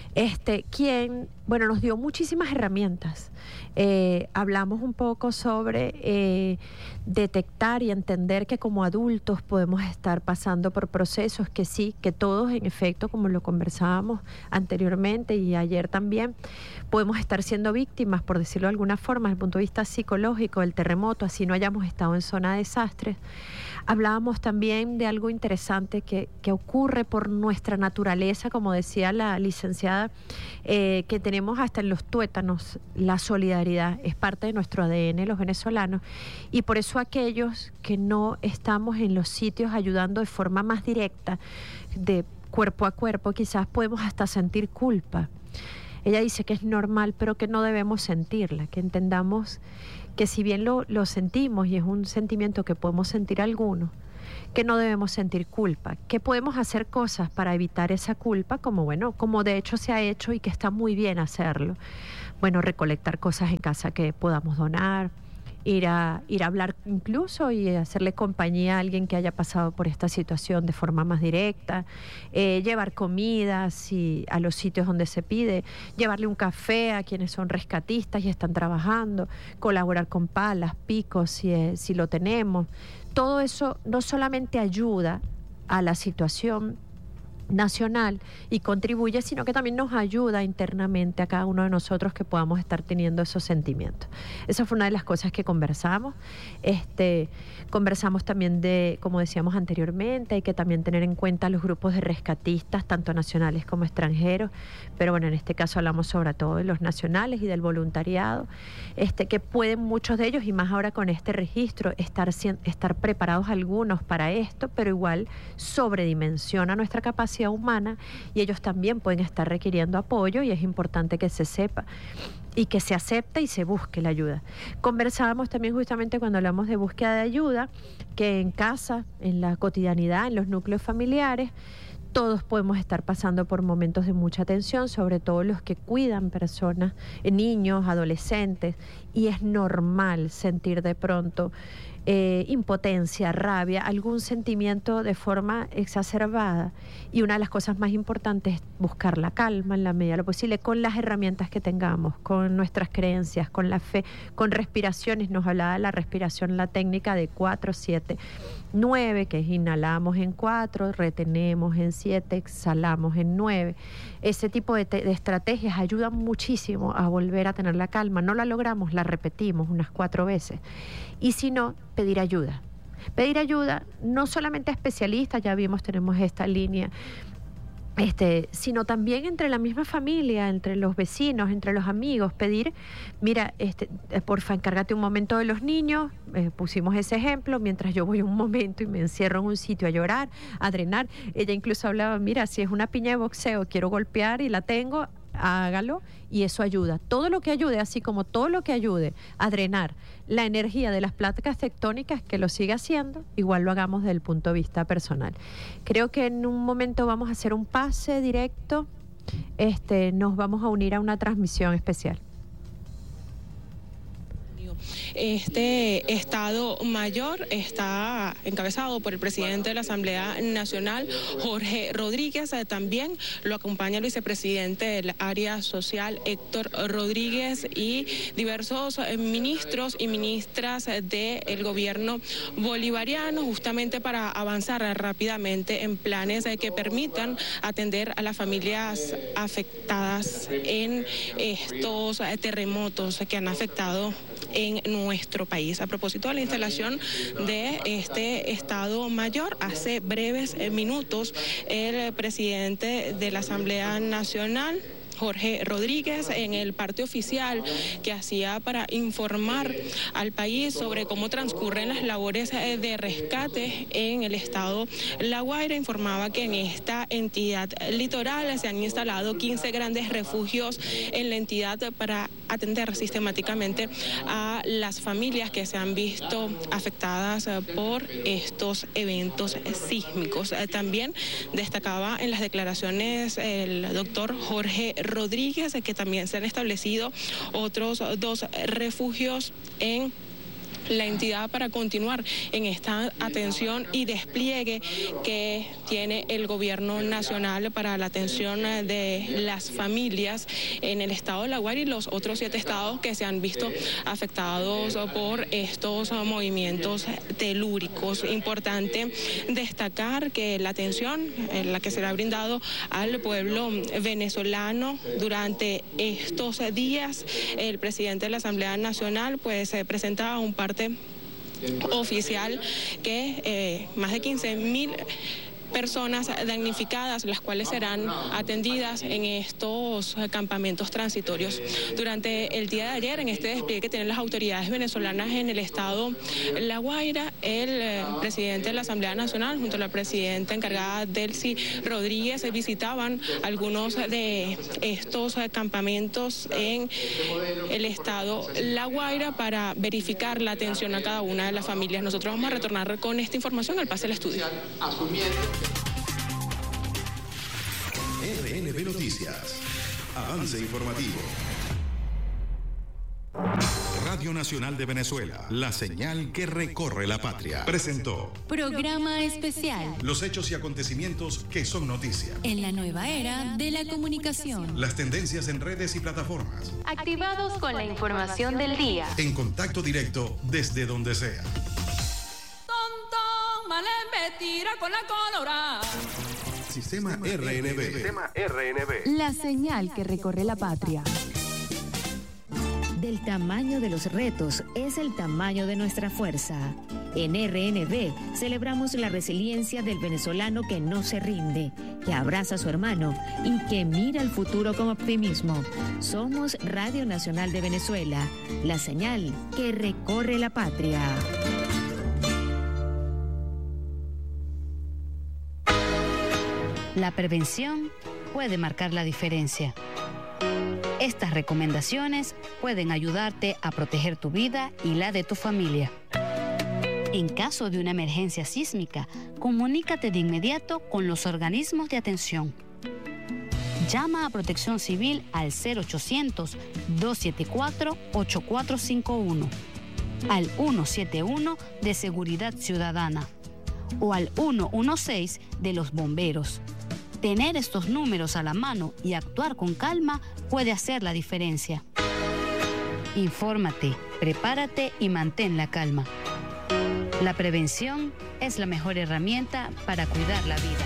este, quien, bueno, nos dio muchísimas herramientas. Eh, hablamos un poco sobre eh, detectar y entender que como adultos podemos estar pasando por procesos que sí, que todos en efecto, como lo conversábamos anteriormente y ayer también, podemos estar siendo víctimas, por decirlo de alguna forma, desde el punto de vista psicológico del terremoto, así no hayamos estado en zona de desastres. Hablábamos también de algo interesante que, que ocurre por nuestra naturaleza, como decía la licenciada, eh, que tenemos hasta en los tuétanos, la solidaridad es parte de nuestro A D N, los venezolanos, y por eso aquellos que no estamos en los sitios ayudando de forma más directa, de cuerpo a cuerpo, quizás podemos hasta sentir culpa. Ella dice que es normal, pero que no debemos sentirla, que entendamos que si bien lo, lo sentimos y es un sentimiento que podemos sentir algunos, que no debemos sentir culpa, que podemos hacer cosas para evitar esa culpa, como bueno, como de hecho se ha hecho y que está muy bien hacerlo. Bueno, recolectar cosas en casa que podamos donar, ir a, ir a hablar incluso y hacerle compañía a alguien que haya pasado por esta situación de forma más directa, eh, llevar comida si, a los sitios donde se pide, llevarle un café a quienes son rescatistas y están trabajando, colaborar con palas, picos si, eh, si lo tenemos. Todo eso no solamente ayuda a la situación nacional y contribuye, sino que también nos ayuda internamente a cada uno de nosotros que podamos estar teniendo esos sentimientos. Esa fue una de las cosas que conversamos. Este, conversamos también de, como decíamos anteriormente, hay que también tener en cuenta los grupos de rescatistas, tanto nacionales como extranjeros, pero bueno, en este caso hablamos sobre todo de los nacionales y del voluntariado, este, que pueden muchos de ellos, y más ahora con este registro, estar, estar preparados algunos para esto, pero igual sobredimensiona nuestra capacidad humana y ellos también pueden estar requiriendo apoyo y es importante que se sepa y que se acepte y se busque la ayuda. Conversábamos también justamente cuando hablamos de búsqueda de ayuda, que en casa, en la cotidianidad, en los núcleos familiares, todos podemos estar pasando por momentos de mucha tensión, sobre todo los que cuidan personas, niños, adolescentes, y es normal sentir de pronto Eh, impotencia, rabia, algún sentimiento de forma exacerbada. Y una de las cosas más importantes es buscar la calma en la medida de lo posible, con las herramientas que tengamos, con nuestras creencias, con la fe, con respiraciones. Nos hablaba de la respiración, la técnica de cuatro, siete, nueve, que es inhalamos en cuatro, retenemos en siete, exhalamos en nueve. Ese tipo de, de estrategias ayudan muchísimo a volver a tener la calma. No la logramos, la repetimos unas cuatro veces. Y si no, pedir ayuda. Pedir ayuda no solamente a especialistas, ya vimos, tenemos esta línea, este, sino también entre la misma familia, entre los vecinos, entre los amigos, pedir, mira, este, porfa, encárgate un momento de los niños, eh, pusimos ese ejemplo, mientras yo voy un momento y me encierro en un sitio a llorar, a drenar. Ella incluso hablaba, mira, si es una piña de boxeo, quiero golpear y la tengo, hágalo, y eso ayuda. Todo lo que ayude, así como todo lo que ayude a drenar la energía de las placas tectónicas, que lo siga haciendo, igual lo hagamos desde el punto de vista personal. Creo que en un momento vamos a hacer un pase directo, este, nos vamos a unir a una transmisión especial. Este Estado Mayor está encabezado por el presidente de la Asamblea Nacional, Jorge Rodríguez. También lo acompaña el vicepresidente del área social, Héctor Rodríguez, y diversos ministros y ministras del gobierno bolivariano, justamente para avanzar rápidamente en planes que permitan atender a las familias afectadas en estos terremotos que han afectado en nuestro país. A propósito de la instalación de este Estado Mayor, hace breves minutos el presidente de la Asamblea Nacional, Jorge Rodríguez, en el parte oficial que hacía para informar al país sobre cómo transcurren las labores de rescate en el estado La Guaira, informaba que en esta entidad litoral se han instalado quince grandes refugios en la entidad para atender sistemáticamente a las familias que se han visto afectadas por estos eventos sísmicos. También destacaba en las declaraciones el doctor Jorge Rodríguez que también se han establecido otros dos refugios en la entidad para continuar en esta atención y despliegue que tiene el gobierno nacional para la atención de las familias en el estado de La Guaira y los otros siete estados que se han visto afectados por estos movimientos telúricos. Importante destacar que la atención en la que se le ha brindado al pueblo venezolano durante estos días, el presidente de la Asamblea Nacional pues eh, presenta un parte oficial que eh, más de quince mil personas damnificadas, las cuales serán atendidas en estos campamentos transitorios. Durante el día de ayer, en este despliegue que tienen las autoridades venezolanas en el estado La Guaira, el eh, presidente de la Asamblea Nacional, junto a la presidenta encargada Delcy Rodríguez, visitaban algunos de estos campamentos en el estado La Guaira para verificar la atención a cada una de las familias. Nosotros vamos a retornar con esta información al pase del estudio. R N B Noticias. Avance informativo. Radio Nacional de Venezuela, la señal que recorre la patria. Presentó Programa Especial. Los hechos y acontecimientos que son noticia. En la nueva era de la comunicación. Las tendencias en redes y plataformas. Activados con la información del día. En contacto directo desde donde sea. Tonto, malembe, tira con la colorada. Sistema R N B. Sistema R N B. La señal que recorre la patria. Del tamaño de los retos es el tamaño de nuestra fuerza. En R N B celebramos la resiliencia del venezolano que no se rinde, que abraza a su hermano y que mira el futuro con optimismo. Somos Radio Nacional de Venezuela, la señal que recorre la patria. La prevención puede marcar la diferencia. Estas recomendaciones pueden ayudarte a proteger tu vida y la de tu familia. En caso de una emergencia sísmica, comunícate de inmediato con los organismos de atención. Llama a Protección Civil al cero ochocientos, dos siete cuatro, ocho cuatro cinco uno, al ciento setenta y uno de Seguridad Ciudadana o al ciento dieciséis de los bomberos. Tener estos números a la mano y actuar con calma puede hacer la diferencia. Infórmate, prepárate y mantén la calma. La prevención es la mejor herramienta para cuidar la vida.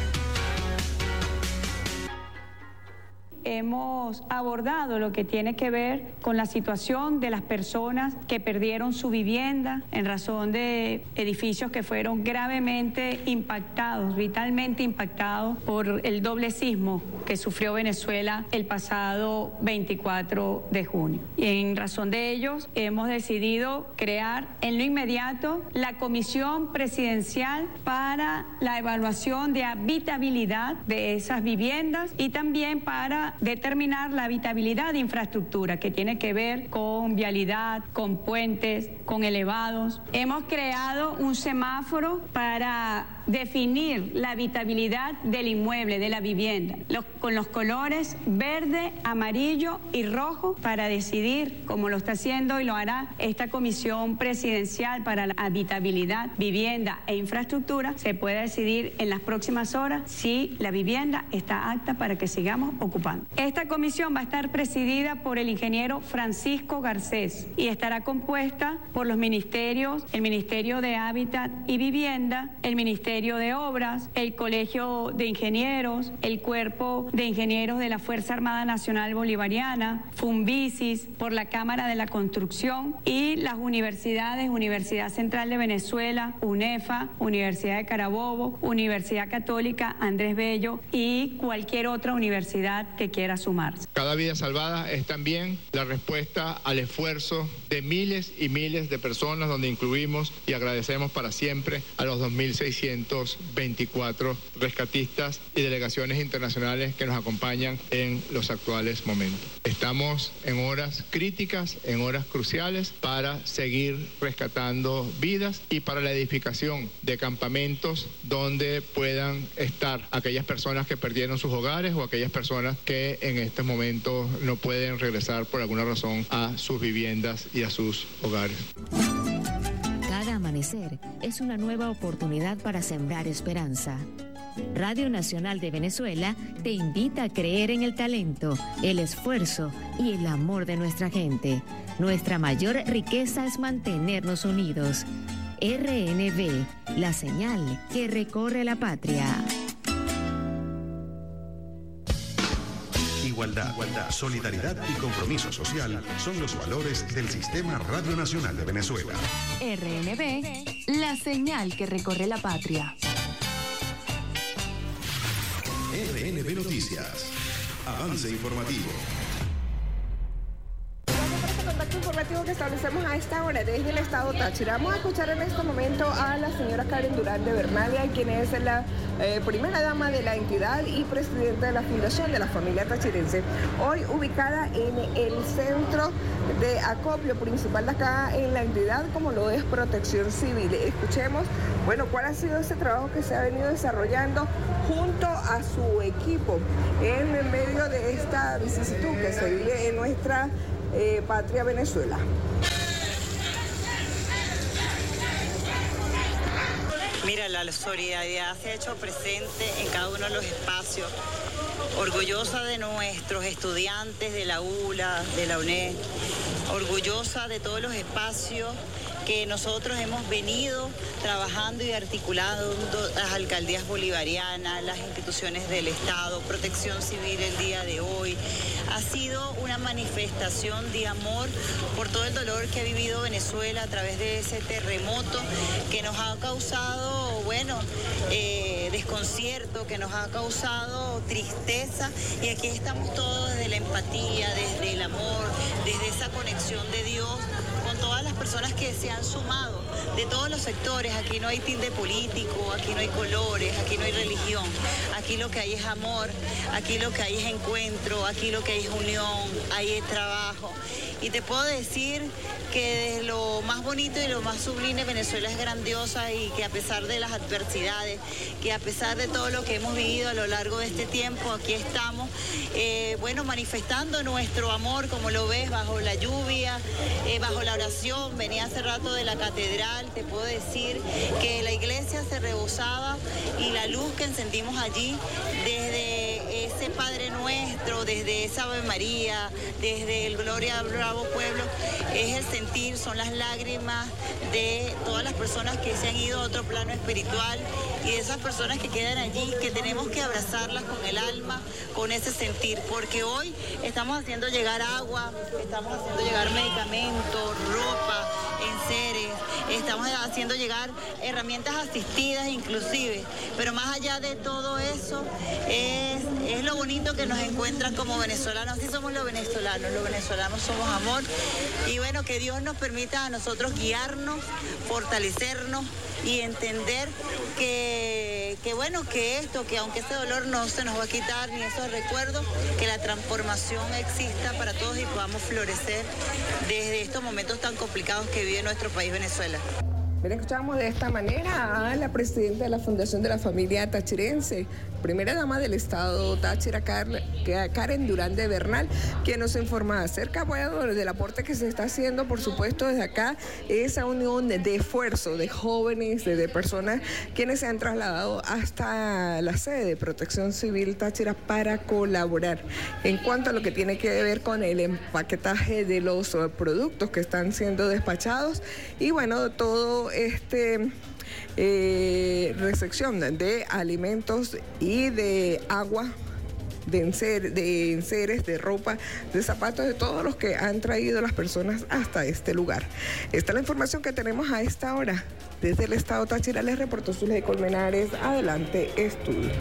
Hemos abordado lo que tiene que ver con la situación de las personas que perdieron su vivienda en razón de edificios que fueron gravemente impactados, vitalmente impactados por el doble sismo que sufrió Venezuela el pasado veinticuatro de junio. Y en razón de ellos hemos decidido crear en lo inmediato la Comisión Presidencial para la evaluación de habitabilidad de esas viviendas y también para determinar la habitabilidad de infraestructura que tiene que ver con vialidad, con puentes, con elevados. Hemos creado un semáforo para definir la habitabilidad del inmueble, de la vivienda, los, con los colores verde, amarillo y rojo para decidir, como lo está haciendo y lo hará esta Comisión Presidencial para la Habitabilidad, Vivienda e Infraestructura, se puede decidir en las próximas horas si la vivienda está apta para que sigamos ocupando. Esta comisión va a estar presidida por el ingeniero Francisco Garcés y estará compuesta por los ministerios, el Ministerio de Hábitat y Vivienda, el Ministerio de Obras, el Colegio de Ingenieros, el Cuerpo de Ingenieros de la Fuerza Armada Nacional Bolivariana, Funvisis, por la Cámara de la Construcción y las universidades, Universidad Central de Venezuela, UNEFA, Universidad de Carabobo, Universidad Católica Andrés Bello y cualquier otra universidad que quiera sumarse. Cada vida salvada es también la respuesta al esfuerzo de miles y miles de personas, donde incluimos y agradecemos para siempre a los dos mil seiscientos veinticuatro rescatistas y delegaciones internacionales que nos acompañan en los actuales momentos. Estamos en horas críticas, en horas cruciales para seguir rescatando vidas y para la edificación de campamentos donde puedan estar aquellas personas que perdieron sus hogares o aquellas personas que en estos momentos no pueden regresar por alguna razón a sus viviendas y a sus hogares. Cada amanecer es una nueva oportunidad para sembrar esperanza. Radio Nacional de Venezuela te invita a creer en el talento, el esfuerzo y el amor de nuestra gente. Nuestra mayor riqueza es mantenernos unidos. R N V, la señal que recorre la patria. Igualdad, igualdad, solidaridad y compromiso social son los valores del Sistema Radio Nacional de Venezuela. R N V, la señal que recorre la patria. R N V Noticias. Avance informativo. Contacto informativo que establecemos a esta hora desde el estado Táchira. Vamos a escuchar en este momento a la señora Karen Durán de Bernalia, quien es la eh, primera dama de la entidad y presidenta de la Fundación de la Familia Tachirense, hoy ubicada en el centro de acopio principal de acá en la entidad, como lo es Protección Civil. Escuchemos, bueno, cuál ha sido ese trabajo que se ha venido desarrollando junto a su equipo en medio de esta vicisitud que se vive en nuestra Eh, patria Venezuela. Mira, la solidaridad se ha hecho presente en cada uno de los espacios. Orgullosa de nuestros estudiantes de la U L A, de la U N E D, orgullosa de todos los espacios que nosotros hemos venido trabajando y articulando, las alcaldías bolivarianas, las instituciones del Estado, Protección Civil el día de hoy. Ha sido una manifestación de amor por todo el dolor que ha vivido Venezuela a través de ese terremoto que nos ha causado, bueno, eh, desconcierto, que nos ha causado tristeza, y aquí estamos todos desde la empatía, desde el amor, desde esa conexión de Dios con todas las personas que se han sumado de todos los sectores. Aquí no hay tilde político, aquí no hay colores, aquí no hay religión, aquí lo que hay es amor, aquí lo que hay es encuentro, aquí lo que hay es unión, hay es trabajo. Y te puedo decir que de lo más bonito y lo más sublime, Venezuela es grandiosa, y que a pesar de las adversidades, que a pesar de todo lo que hemos vivido a lo largo de este tiempo, aquí estamos, eh, bueno, manifestando nuestro amor, como lo ves, bajo la lluvia, eh, bajo la oración. Venía hace rato de la catedral, te puedo decir que la iglesia se rebosaba, y la luz que encendimos allí, desde ese Padre Nuestro, desde esa Ave María, desde el Gloria al Bravo Pueblo, es el sentir, son las lágrimas de todas las personas que se han ido a otro plano espiritual, y de esas personas que quedan allí, que tenemos que abrazarlas con el alma, con ese sentir, porque hoy estamos haciendo llegar agua, estamos haciendo llegar medicamentos, ropa, enseres, estamos haciendo llegar herramientas asistidas inclusive, pero más allá de todo eso, es, es lo bonito que nos encuentran como venezolanos. Así somos los venezolanos, los venezolanos somos amor, y bueno, que Dios nos permita a nosotros guiarnos, fortalecernos y entender que, que bueno, que esto, que aunque ese dolor no se nos va a quitar, ni esos recuerdos, que la transformación exista para todos y podamos florecer desde estos momentos tan complicados que vive nuestro país, Venezuela. Bien, escuchamos de esta manera a la presidenta de la Fundación de la Familia Tachirense, primera dama del estado Táchira, Karen Durán de Bernal, quien nos informa acerca, bueno, del aporte que se está haciendo, por supuesto, desde acá, esa unión de esfuerzo de jóvenes, de, de personas quienes se han trasladado hasta la sede de Protección Civil Táchira para colaborar en cuanto a lo que tiene que ver con el empaquetaje de los productos que están siendo despachados, y bueno, todo este eh, recepción de alimentos y de agua, de, enser, de enseres, de ropa, de zapatos, de todos los que han traído las personas hasta este lugar. Esta es la información que tenemos a esta hora. Desde el estado Táchira les reportó Zuley Colmenares. Adelante, estudio.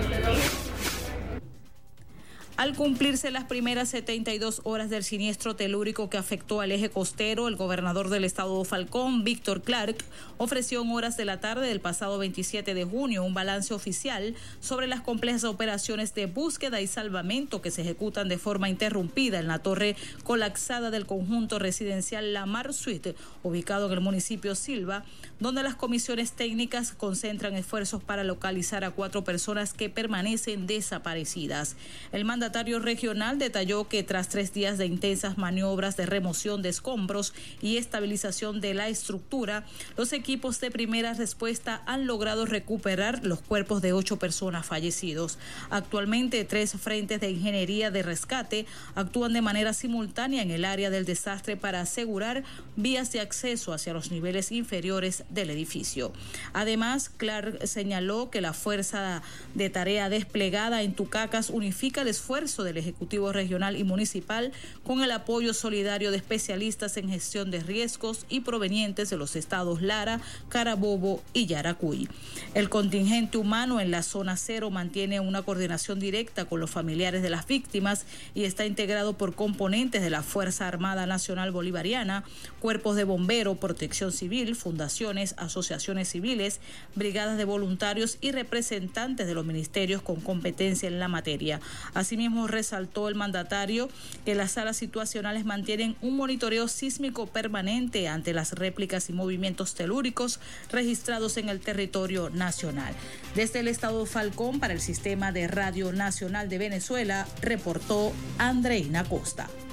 Al cumplirse las primeras setenta y dos horas del siniestro telúrico que afectó al eje costero, el gobernador del estado Falcón, Víctor Clark, ofreció en horas de la tarde del pasado veintisiete de junio un balance oficial sobre las complejas operaciones de búsqueda y salvamento que se ejecutan de forma interrumpida en la torre colapsada del conjunto residencial La Mar Suite, ubicado en el municipio Silva, donde las comisiones técnicas concentran esfuerzos para localizar a cuatro personas que permanecen desaparecidas. El mandatario mandatario regional detalló que tras tres días de intensas maniobras de remoción de escombros y estabilización de la estructura, los equipos de primera respuesta han logrado recuperar los cuerpos de ocho personas fallecidos. Actualmente, tres frentes de ingeniería de rescate actúan de manera simultánea en el área del desastre para asegurar vías de acceso hacia los niveles inferiores del edificio. Además, Clark señaló que la fuerza de tarea desplegada en Tucacas unifica el esfuerzo del Ejecutivo Regional y Municipal con el apoyo solidario de especialistas en gestión de riesgos y provenientes de los estados Lara, Carabobo y Yaracuy. El contingente humano en la zona cero mantiene una coordinación directa con los familiares de las víctimas y está integrado por componentes de la Fuerza Armada Nacional Bolivariana, cuerpos de bomberos, protección civil, fundaciones, asociaciones civiles, brigadas de voluntarios y representantes de los ministerios con competencia en la materia. Asimismo, resaltó el mandatario que las salas situacionales mantienen un monitoreo sísmico permanente ante las réplicas y movimientos telúricos registrados en el territorio nacional. Desde el estado Falcón, para el Sistema de Radio Nacional de Venezuela, reportó Andreina Costa.